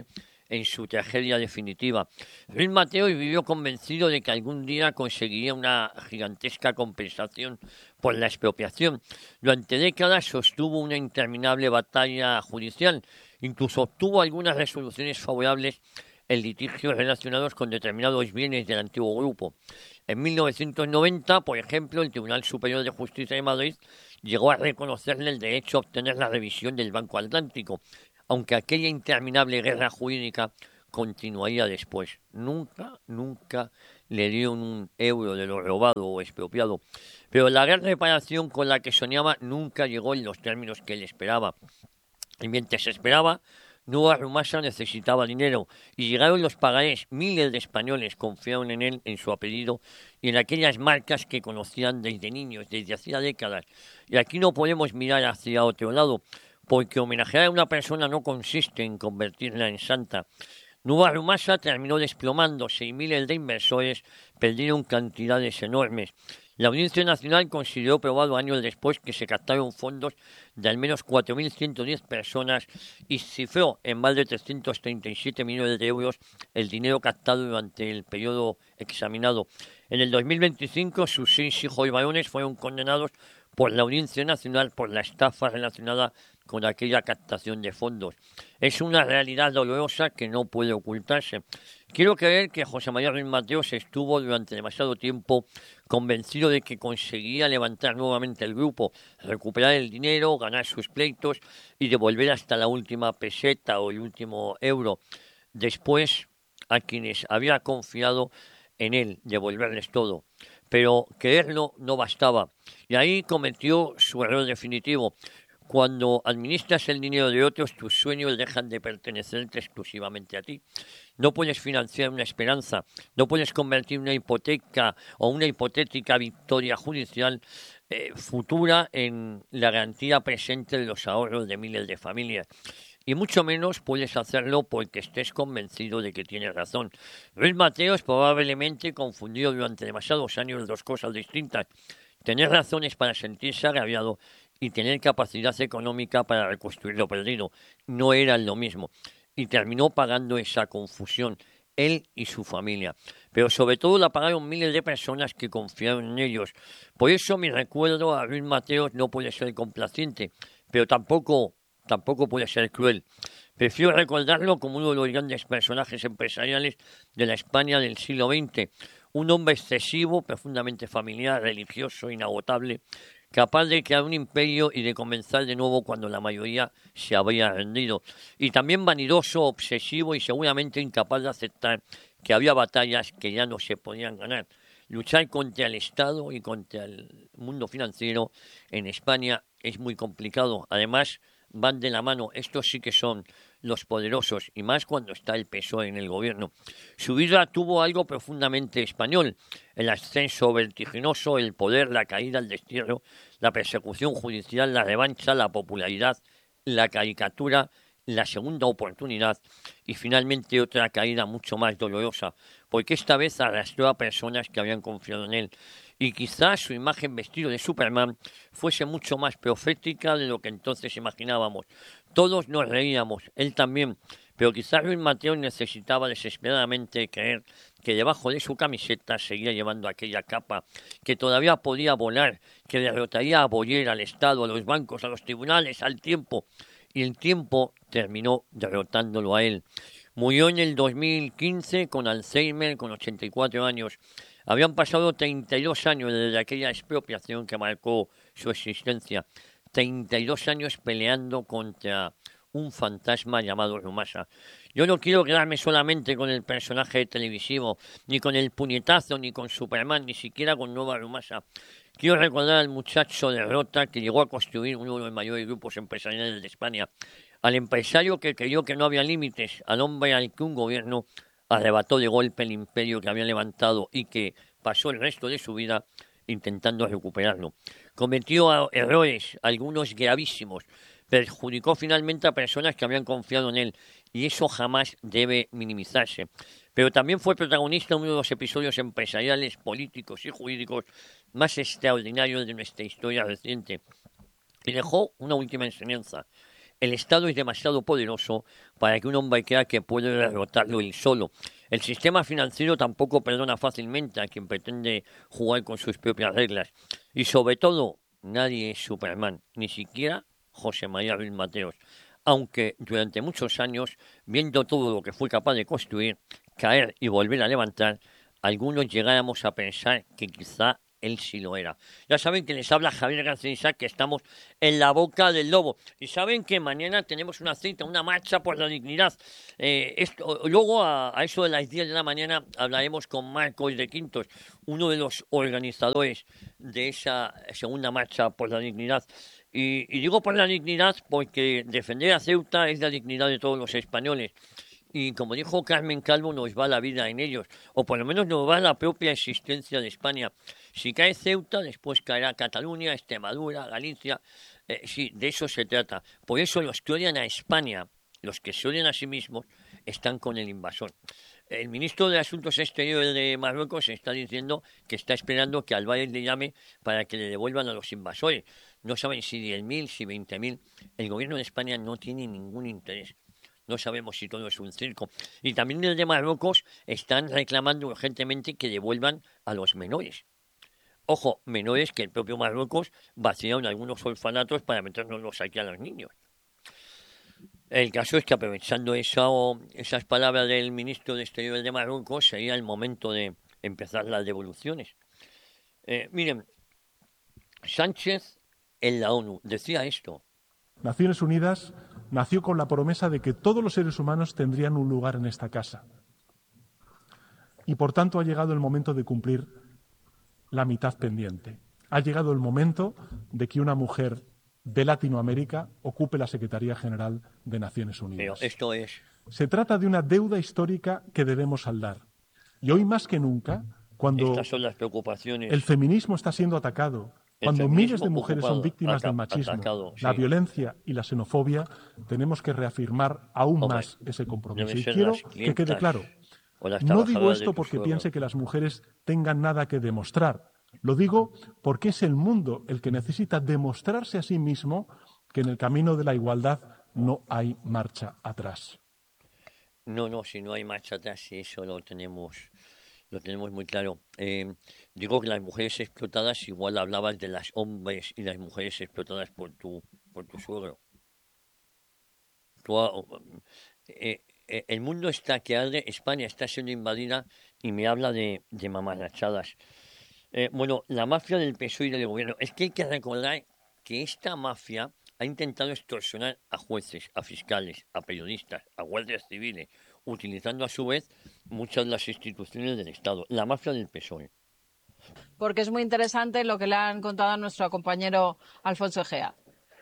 en su tragedia definitiva. Ruiz Mateos vivió convencido de que algún día conseguiría una gigantesca compensación por la expropiación. Durante décadas sostuvo una interminable batalla judicial, incluso obtuvo algunas resoluciones favorables en litigios relacionados con determinados bienes del antiguo grupo. En mil novecientos noventa, por ejemplo, el Tribunal Superior de Justicia de Madrid llegó a reconocerle el derecho a obtener la revisión del Banco Atlántico, aunque aquella interminable guerra jurídica continuaría después. Nunca, nunca le dieron un euro de lo robado o expropiado. Pero la gran reparación con la que soñaba nunca llegó en los términos que él esperaba. Y mientras esperaba, Nueva Rumasa necesitaba dinero y llegaron los pagarés. Miles de españoles confiaron en él, en su apellido y en aquellas marcas que conocían desde niños, desde hacía décadas. Y aquí no podemos mirar hacia otro lado, porque homenajear a una persona no consiste en convertirla en santa. Nueva Rumasa terminó desplomándose y miles de inversores perdieron cantidades enormes. La Audiencia Nacional consideró probado años después que se captaron fondos de al menos cuatro mil ciento diez personas y cifró en más de trescientos treinta y siete millones de euros el dinero captado durante el periodo examinado. En el dos mil veinticinco, sus seis hijos varones fueron condenados por la Audiencia Nacional por la estafa relacionada con aquella captación de fondos. Es una realidad dolorosa que no puede ocultarse. Quiero creer que José María Ruiz Mateos estuvo durante demasiado tiempo convencido de que conseguía levantar nuevamente el grupo, recuperar el dinero, ganar sus pleitos y devolver hasta la última peseta o el último euro. Después, a quienes había confiado en él, devolverles todo. Pero creerlo no bastaba. Y ahí cometió su error definitivo. Cuando administras el dinero de otros, tus sueños dejan de pertenecerte exclusivamente a ti. No puedes financiar una esperanza, no puedes convertir una hipoteca o una hipotética victoria judicial eh, futura en la garantía presente de los ahorros de miles de familias. Y mucho menos puedes hacerlo porque estés convencido de que tienes razón. Ruiz Mateos probablemente confundió durante demasiados años dos cosas distintas. Tener razones para sentirse agraviado y tener capacidad económica para reconstruir lo perdido. No eran lo mismo. Y terminó pagando esa confusión, él y su familia. Pero sobre todo la pagaron miles de personas que confiaron en ellos. Por eso mi recuerdo a Ruiz Mateos no puede ser complaciente, pero tampoco, tampoco puede ser cruel. Prefiero recordarlo como uno de los grandes personajes empresariales de la España del siglo veinte. Un hombre excesivo, profundamente familiar, religioso, inagotable, capaz de crear un imperio y de comenzar de nuevo cuando la mayoría se había rendido. Y también vanidoso, obsesivo y seguramente incapaz de aceptar que había batallas que ya no se podían ganar. Luchar contra el Estado y contra el mundo financiero en España es muy complicado. Además, van de la mano. Estos sí que son los poderosos, y más cuando está el P S O E en el gobierno. Su vida tuvo algo profundamente español: el ascenso vertiginoso, el poder, la caída, el destierro, la persecución judicial, la revancha, la popularidad, la caricatura, la segunda oportunidad y finalmente otra caída mucho más dolorosa, porque esta vez arrastró a personas que habían confiado en él. Y quizás su imagen vestido de Superman fuese mucho más profética de lo que entonces imaginábamos. Todos nos reíamos, él también, pero quizás Ruiz Mateos necesitaba desesperadamente creer que debajo de su camiseta seguía llevando aquella capa, que todavía podía volar, que derrotaría a Boyer, al Estado, a los bancos, a los tribunales, al tiempo. Y el tiempo terminó derrotándolo a él. Murió en el dos mil quince con Alzheimer, con ochenta y cuatro años. Habían pasado treinta y dos años desde aquella expropiación que marcó su existencia. treinta y dos años peleando contra un fantasma llamado Rumasa. Yo no quiero quedarme solamente con el personaje televisivo, ni con el puñetazo, ni con Superman, ni siquiera con Nueva Rumasa. Quiero recordar al muchacho de Rota que llegó a construir uno de los mayores grupos empresariales de España, al empresario que creyó que no había límites, al hombre al que un gobierno arrebató de golpe el imperio que había levantado y que pasó el resto de su vida intentando recuperarlo. Cometió errores, algunos gravísimos, perjudicó finalmente a personas que habían confiado en él, y eso jamás debe minimizarse. Pero también fue protagonista de uno de los episodios empresariales, políticos y jurídicos más extraordinarios de nuestra historia reciente. Y dejó una última enseñanza. El Estado es demasiado poderoso para que un hombre crea que puede derrotarlo él solo. El sistema financiero tampoco perdona fácilmente a quien pretende jugar con sus propias reglas. Y sobre todo, nadie es Superman, ni siquiera José María Ruiz Mateos. Aunque durante muchos años, viendo todo lo que fue capaz de construir, caer y volver a levantar, algunos llegáramos a pensar que quizá él sí lo era. Ya saben que les habla Javier García Isaac, que estamos en la boca del lobo. Y saben que mañana tenemos una cita, una marcha por la dignidad. Eh, esto, luego, a, a eso de las diez de la mañana, hablaremos con Marcos de Quintos, uno de los organizadores de esa segunda marcha por la dignidad. Y, y digo por la dignidad porque defender a Ceuta es la dignidad de todos los españoles. Y como dijo Carmen Calvo, nos va la vida en ellos, o por lo menos nos va la propia existencia de España. Si cae Ceuta, después caerá Cataluña, Extremadura, Galicia. Eh, sí, de eso se trata. Por eso los que odian a España, los que se odian a sí mismos, están con el invasor. El ministro de Asuntos Exteriores de Marruecos está diciendo que está esperando que Albáez le llame para que le devuelvan a los invasores. No saben si diez mil, si veinte mil. El gobierno de España no tiene ningún interés. No sabemos si todo es un circo. Y también desde Marruecos están reclamando urgentemente que devuelvan a los menores. Ojo, menores que el propio Marruecos vaciaron algunos orfanatos para meternos aquí a los niños. El caso es que aprovechando esa, esas palabras del ministro de Exteriores de Marruecos, sería el momento de empezar las devoluciones. Eh, miren, Sánchez en la ONU decía esto. Naciones Unidas nació con la promesa de que todos los seres humanos tendrían un lugar en esta casa. Y por tanto ha llegado el momento de cumplir la mitad pendiente. Ha llegado el momento de que una mujer de Latinoamérica ocupe la Secretaría General de Naciones Unidas. Pero esto es... Se trata de una deuda histórica que debemos saldar. Y hoy más que nunca, cuando Estas son las preocupaciones. el feminismo está siendo atacado, cuando miles de mujeres son víctimas del machismo, atacado, sí. la violencia y la xenofobia, tenemos que reafirmar aún Hombre, más ese compromiso. deben Y ser quiero las que clientas quede claro, o las no digo trabajadoras de esto tu porque suegro. piense que las mujeres tengan nada que demostrar. Lo digo porque es el mundo el que necesita demostrarse a sí mismo que en el camino de la igualdad no hay marcha atrás. No, no, si no hay marcha atrás, y eso lo tenemos, lo tenemos muy claro. Eh, digo que las mujeres explotadas, igual hablabas de las hombres y las mujeres explotadas por tu, por tu suegro. Tú, eh, eh, el mundo está que arde, España está siendo invadida y me habla de, de mamarrachadas. Eh, bueno, la mafia del P S O E y del gobierno. Es que hay que recordar que esta mafia ha intentado extorsionar a jueces, a fiscales, a periodistas, a guardias civiles, utilizando a su vez muchas de las instituciones del Estado. La mafia del P S O E. Porque es muy interesante lo que le han contado a nuestro compañero Alfonso Egea.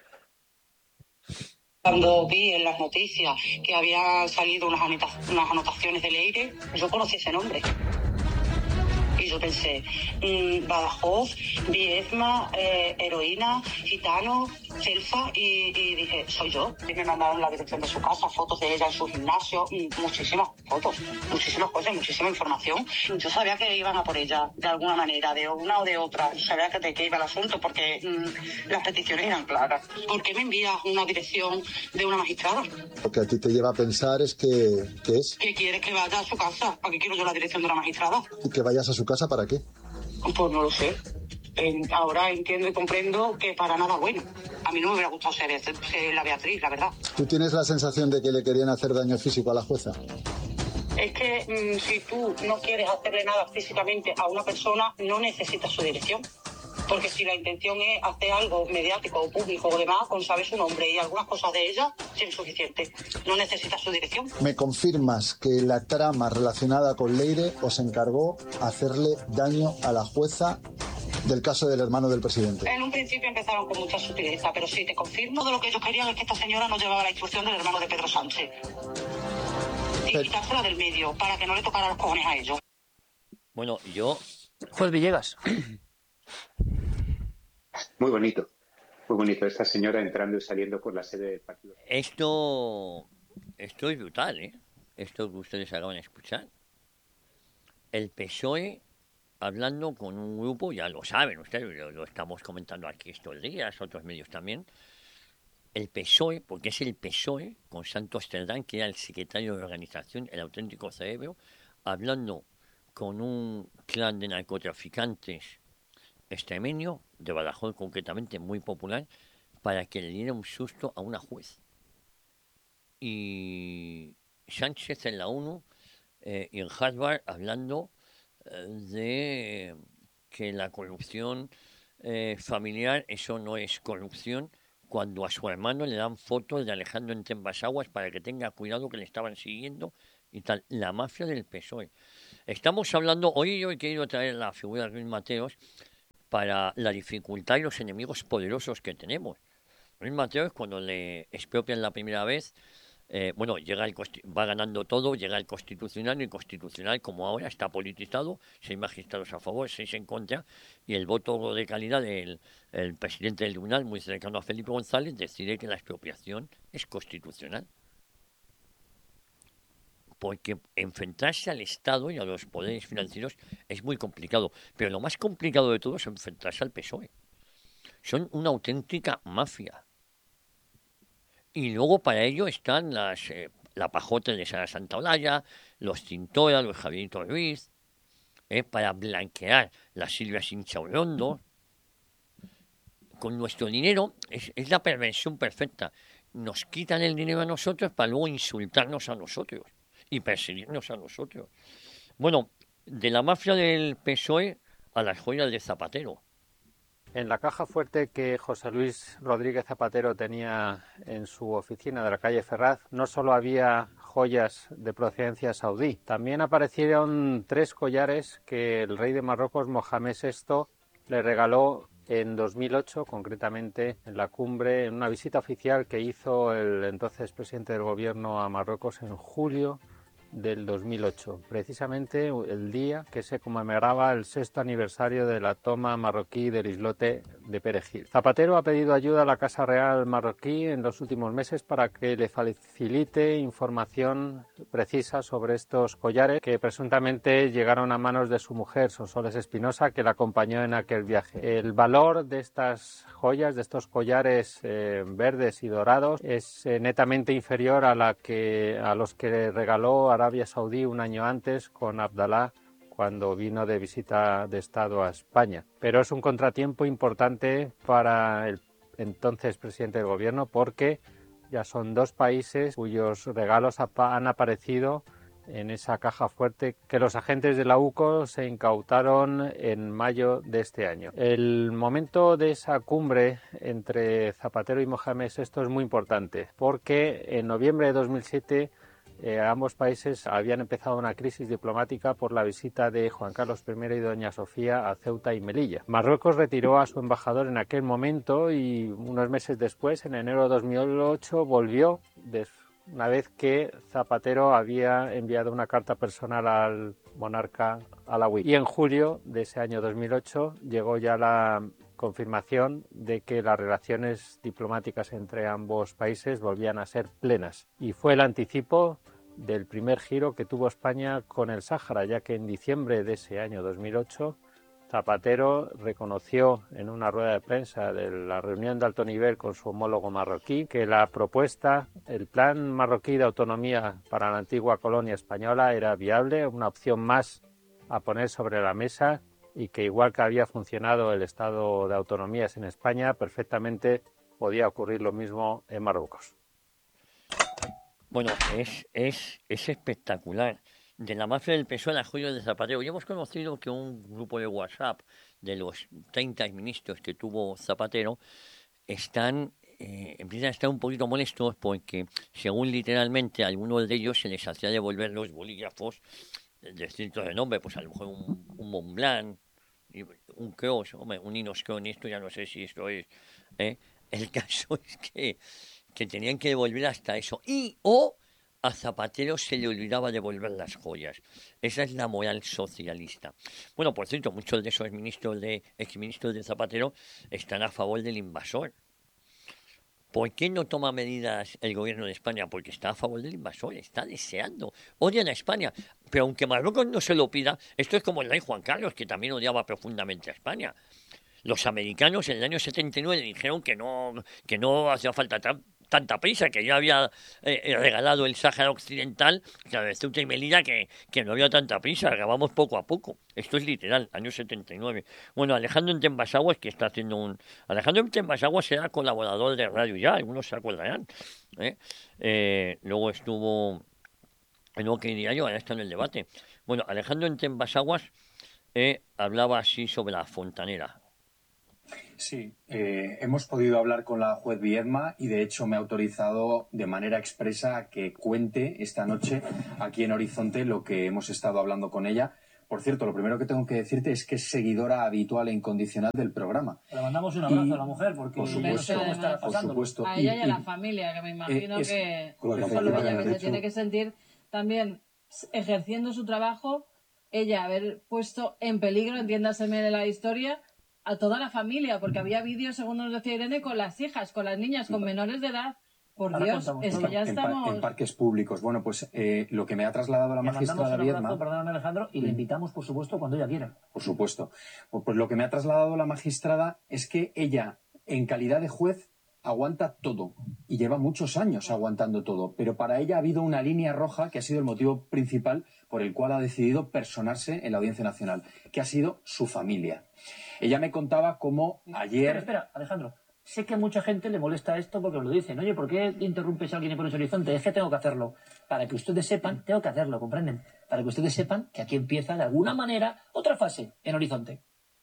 Cuando vi en las noticias que habían salido unas, anota- unas anotaciones de Leire, yo conocí ese nombre. Y yo pensé, mmm, Badajoz, Viedma, eh, heroína, gitano, Celfa, y, y dije, soy yo. Y me mandaron la dirección de su casa, fotos de ella en su gimnasio, mm, muchísimas fotos, muchísimas cosas, muchísima información. Yo sabía que iban a por ella, de alguna manera, de una o de otra. Sabía que de qué iba el asunto, porque mmm, las peticiones eran claras. ¿Por qué me envías una dirección de una magistrada? Lo que a ti te lleva a pensar es que, que es... ¿Qué quieres que vaya a su casa? ¿Para qué quiero yo la dirección de una magistrada? ¿Y que vayas a su casa para qué? Pues no lo sé. En- ahora entiendo y comprendo que para nada bueno. A mí no me hubiera gustado ser, ser la Beatriz, la verdad. ¿Tú tienes la sensación de que le querían hacer daño físico a la jueza? Es que mmm, si tú no quieres hacerle nada físicamente a una persona, no necesitas su dirección. Porque si la intención es hacer algo mediático o público o demás, con saber su nombre y algunas cosas de ella, es suficiente. No necesitas su dirección. ¿Me confirmas que la trama relacionada con Leire os encargó hacerle daño a la jueza del caso del hermano del presidente? En un principio empezaron con mucha sutileza, pero sí, te confirmo de lo que ellos querían es que esta señora no llevaba la instrucción del hermano de Pedro Sánchez. Y Pero... quitársela del medio, para que no le tocara los cojones a ellos. Bueno, yo... Juez Villegas. Muy bonito, muy bonito. Esta señora entrando y saliendo por la sede del partido. Esto, esto es brutal, ¿eh? Esto que ustedes acaban de escuchar. El P S O E hablando con un grupo, ya lo saben ustedes, lo, lo estamos comentando aquí estos días, otros medios también, el P S O E, porque es el P S O E, con Santos Cerdán, que era el secretario de organización, el auténtico cerebro, hablando con un clan de narcotraficantes extremeño, de Badajoz concretamente, muy popular, para que le diera un susto a una juez. Y Sánchez en la ONU eh, y en Harvard hablando eh, de que la corrupción eh, familiar, eso no es corrupción, cuando a su hermano le dan fotos de Alejandro en Tembasaguas para que tenga cuidado, que le estaban siguiendo y tal. La mafia del P S O E. Estamos hablando, hoy yo he querido traer la figura de Luis Mateos para la dificultad y los enemigos poderosos que tenemos. Luis Mateos, cuando le expropian la primera vez, eh, bueno, llega el va ganando todo, llega el Constitucional, y el Constitucional, como ahora, está politizado, seis magistrados a favor, seis en contra, y el voto de calidad del el presidente del tribunal, muy cercano a Felipe González, decide que la expropiación es constitucional. Porque enfrentarse al Estado y a los poderes financieros es muy complicado. Pero lo más complicado de todo es enfrentarse al P S O E. Son una auténtica mafia. Y luego para ello están las eh, la Pajote de Sara Santaolalla, los Cintora, los Javierito Ruiz, eh, para blanquear las Silvias Inchaurrondo. Con nuestro dinero es, es la perversión perfecta. Nos quitan el dinero a nosotros para luego insultarnos a nosotros y perseguirnos a nosotros. Bueno, de la mafia del P S O E a las joyas de Zapatero. En la caja fuerte que José Luis Rodríguez Zapatero tenía en su oficina de la calle Ferraz, no solo había joyas de procedencia saudí, también aparecieron tres collares que el rey de Marruecos, Mohamed sexto, le regaló en dos mil ocho, concretamente en la cumbre, en una visita oficial que hizo el entonces presidente del gobierno a Marruecos en julio del dos mil ocho, precisamente el día que se conmemoraba el sexto aniversario de la toma marroquí del islote de Perejil. Zapatero ha pedido ayuda a la Casa Real marroquí en los últimos meses para que le facilite información precisa sobre estos collares que presuntamente llegaron a manos de su mujer, Sonsoles Espinosa, que la acompañó en aquel viaje. El valor de estas joyas, de estos collares eh, verdes y dorados, es eh, netamente inferior a, la que, a los que regaló a Arabia Saudí un año antes con Abdalá, cuando vino de visita de Estado a España. Pero es un contratiempo importante para el entonces presidente del gobierno, porque ya son dos países cuyos regalos han aparecido en esa caja fuerte que los agentes de la U C O se incautaron en mayo de este año. El momento de esa cumbre entre Zapatero y Mohamed sexto es muy importante, porque en noviembre de dos mil siete Eh, ambos países habían empezado una crisis diplomática por la visita de Juan Carlos primero y doña Sofía a Ceuta y Melilla. Marruecos retiró a su embajador en aquel momento y unos meses después, en enero de dos mil ocho, volvió, una vez que Zapatero había enviado una carta personal al monarca alauí. Y en julio de ese año dos mil ocho llegó ya la confirmación de que las relaciones diplomáticas entre ambos países volvían a ser plenas. Y fue el anticipo del primer giro que tuvo España con el Sáhara, ya que en diciembre de ese año dos mil ocho Zapatero reconoció en una rueda de prensa de la reunión de alto nivel con su homólogo marroquí que la propuesta, el plan marroquí de autonomía para la antigua colonia española era viable, una opción más a poner sobre la mesa, y que igual que había funcionado el estado de autonomías en España, perfectamente podía ocurrir lo mismo en Marruecos. Bueno, es, es, es espectacular. De la mafia del P S O E a las joyas de Zapatero. Ya hemos conocido que un grupo de WhatsApp de los treinta ministros que tuvo Zapatero están, eh, empiezan a estar un poquito molestos porque, según literalmente a algunos de ellos se les hacía devolver los bolígrafos de ciertos de nombre, pues a lo mejor un, un Montblanc, un Cross, hombre, un Inoscron, esto ya no sé si esto es. ¿eh? El caso es que, que tenían que devolver hasta eso. Y o a Zapatero se le olvidaba devolver las joyas. Esa es la moral socialista. Bueno, por cierto, muchos de esos ministros de, exministros de Zapatero están a favor del invasor. ¿Por qué no toma medidas el gobierno de España? Porque está a favor del invasor, está deseando. Odian a España, pero aunque Marruecos no se lo pida, esto es como el rey Juan Carlos, que también odiaba profundamente a España. Los americanos en el año setenta y nueve dijeron que no, que no hacía falta tan, tanta prisa, que ya había eh, regalado el Sáhara Occidental, claro, de Ceuta y Melilla, que, que no había tanta prisa, acabamos poco a poco. Esto es literal, año setenta y nueve. Bueno, Alejandro Entembasaguas, que está haciendo un... Alejandro Entembasaguas era colaborador de Radio Ya, algunos se acordarán. ¿eh? Eh, luego estuvo en OK Diario, ahora está en el debate. Bueno, Alejandro Entembasaguas eh, hablaba así sobre la fontanera. Sí, eh, hemos podido hablar con la juez Viedma y de hecho me ha autorizado de manera expresa a que cuente esta noche aquí en Horizonte lo que hemos estado hablando con ella. Por cierto, lo primero que tengo que decirte es que es seguidora habitual e incondicional del programa. Le mandamos un abrazo y, a la mujer porque por supuesto, no sé cómo está por pasando. supuesto. A ella y, y a la y, familia, que me imagino es, que con eso es lo ella que se tiene que sentir también ejerciendo su trabajo, ella haber puesto en peligro, entiéndaseme de la historia, a toda la familia, porque había vídeos, según nos decía Irene, con las hijas, con las niñas, con menores de edad. Por Ahora Dios, contamos, es que ya en, estamos... en parques públicos. Bueno, pues eh, lo que me ha trasladado la Le magistrada mandamos un Viedma... abrazo, perdóname Alejandro, y le invitamos, por supuesto, cuando ella quiera. Por supuesto. Pues, pues lo que me ha trasladado la magistrada es que ella, en calidad de juez, aguanta todo. Y lleva muchos años aguantando todo. Pero para ella ha habido una línea roja que ha sido el motivo principal por el cual ha decidido personarse en la Audiencia Nacional, que ha sido su familia. Ella me contaba cómo ayer... Espera, espera, Alejandro. Sé que a mucha gente le molesta esto porque os lo dicen. Oye, ¿por qué interrumpes a alguien y pones Horizonte? Es que tengo que hacerlo. Para que ustedes sepan, tengo que hacerlo, ¿comprenden? Para que ustedes sepan que aquí empieza, de alguna manera, otra fase en Horizonte.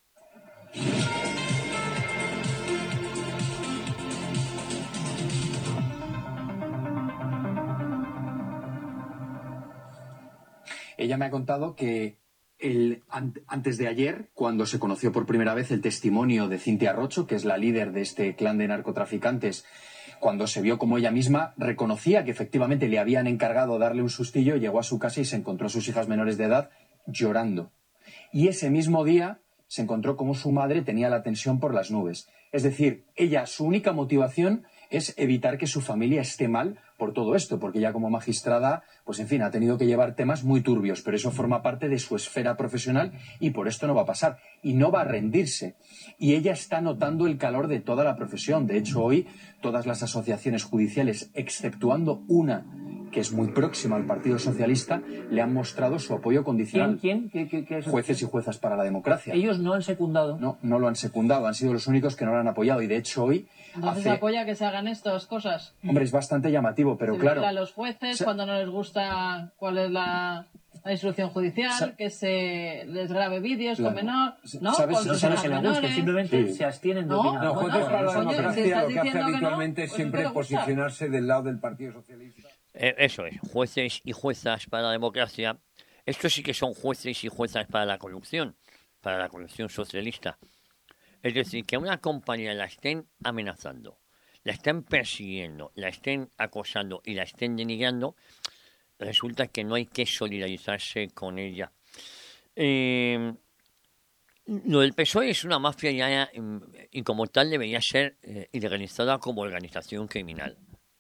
Ella me ha contado que el, antes de ayer, cuando se conoció por primera vez el testimonio de Cintia Rocho, que es la líder de este clan de narcotraficantes, cuando se vio como ella misma reconocía que efectivamente le habían encargado darle un sustillo, llegó a su casa y se encontró a sus hijas menores de edad llorando. Y ese mismo día se encontró como su madre tenía la tensión por las nubes. Es decir, ella, su única motivación es evitar que su familia esté mal por todo esto, porque ella como magistrada, pues en fin, ha tenido que llevar temas muy turbios, pero eso forma parte de su esfera profesional y por esto no va a pasar. Y no va a rendirse. Y ella está notando el calor de toda la profesión. De hecho, hoy todas las asociaciones judiciales, exceptuando una que es muy próxima al Partido Socialista, le han mostrado su apoyo condicional. ¿Quién? ¿Quién? ¿Qué, qué, qué es? Jueces y juezas para la democracia. Ellos no han secundado. No, no lo han secundado. Han sido los únicos que no lo han apoyado. Y de hecho hoy... Entonces hace... apoya que se hagan estas cosas. Hombre, es bastante llamativo, pero se claro... a los jueces, o sea, cuando no les gusta cuál es la, la instrucción judicial, sa- que se les grabe vídeos claro. con menor... ¿No? ¿Sabes, con no sabes que le guste, simplemente sí. se abstienen de no, opinar. No, jueces para la democracia, si lo que hace habitualmente no, es pues siempre posicionarse del lado del Partido Socialista. Eh, eso es, jueces y juezas para la democracia. Estos sí que son jueces y juezas para la corrupción, para la corrupción socialista. Es decir, que a una compañía la estén amenazando, la estén persiguiendo, la estén acosando y la estén denigrando, resulta que no hay que solidarizarse con ella. Eh, lo del P S O E es una mafia ya y como tal debería ser eh, ilegalizada como organización criminal.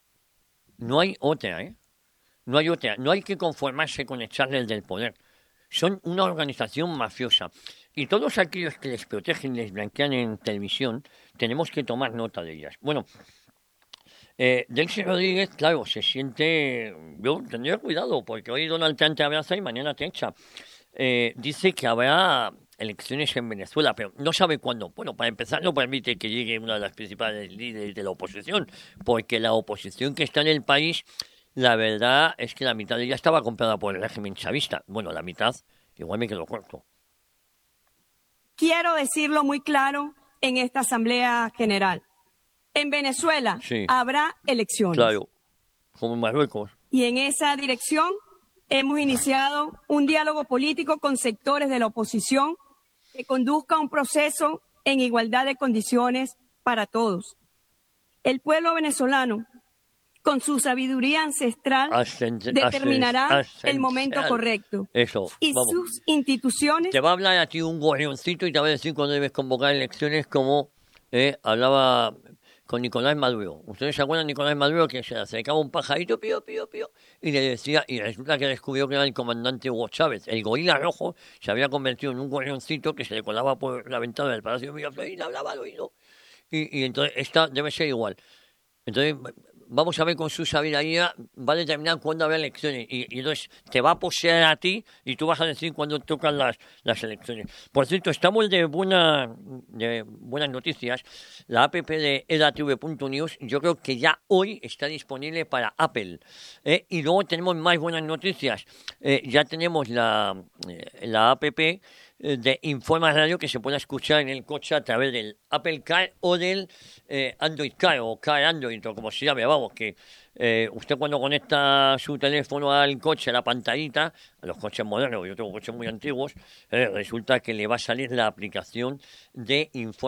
No hay otra, ¿eh? No hay otra. No hay que conformarse con echarles del poder. Son una organización mafiosa. Y todos aquellos que les protegen y les blanquean en televisión, tenemos que tomar nota de ellas. Bueno, eh, Delcy Rodríguez, claro, se siente... Yo tendría cuidado, porque hoy Donald Trump te abraza y mañana te echa. Eh, dice que habrá elecciones en Venezuela, pero no sabe cuándo. Bueno, para empezar, no permite que llegue una de las principales líderes de la oposición, porque la oposición que está en el país, la verdad es que la mitad de ella estaba comprada por el régimen chavista. Bueno, la mitad, igual me quedó corto. Quiero decirlo muy claro en esta Asamblea General. En Venezuela sí. habrá elecciones. Claro, como en Marruecos. Y en esa dirección hemos iniciado un diálogo político con sectores de la oposición que conduzca a un proceso en igualdad de condiciones para todos. El pueblo venezolano, con su sabiduría ancestral, Ascend- determinará Ascend- el momento correcto. Eso, y vamos. sus instituciones... Te va a hablar a ti un gorrioncito y te va a decir cuando debes convocar elecciones, como eh, hablaba con Nicolás Maduro. ¿Ustedes se acuerdan de Nicolás Maduro que se le acercaba un pajarito, pío, pío, pío, y le decía, y resulta que descubrió que era el comandante Hugo Chávez. El gorila rojo se había convertido en un gorrioncito que se le colaba por la ventana del Palacio de Miraflores y le hablaba al oído. Y, y entonces esta debe ser igual. Entonces, vamos a ver con su sabiduría, va a determinar cuándo habrá elecciones. Y, y entonces te va a poseer a ti y tú vas a decir cuándo tocan las, las elecciones. Por cierto, estamos de, buena, de buenas noticias. La app de e d a t v punto news yo creo que ya hoy está disponible para Apple. ¿eh? Y luego tenemos más buenas noticias. Eh, ya tenemos la, eh, la app de Informa Radio que se puede escuchar en el coche a través del Apple Car o del eh, Android Car o Car Android o como se llame, vamos, que eh, usted cuando conecta su teléfono al coche, a la pantallita, a los coches modernos, yo tengo coches muy antiguos, eh, resulta que le va a salir la aplicación de Informa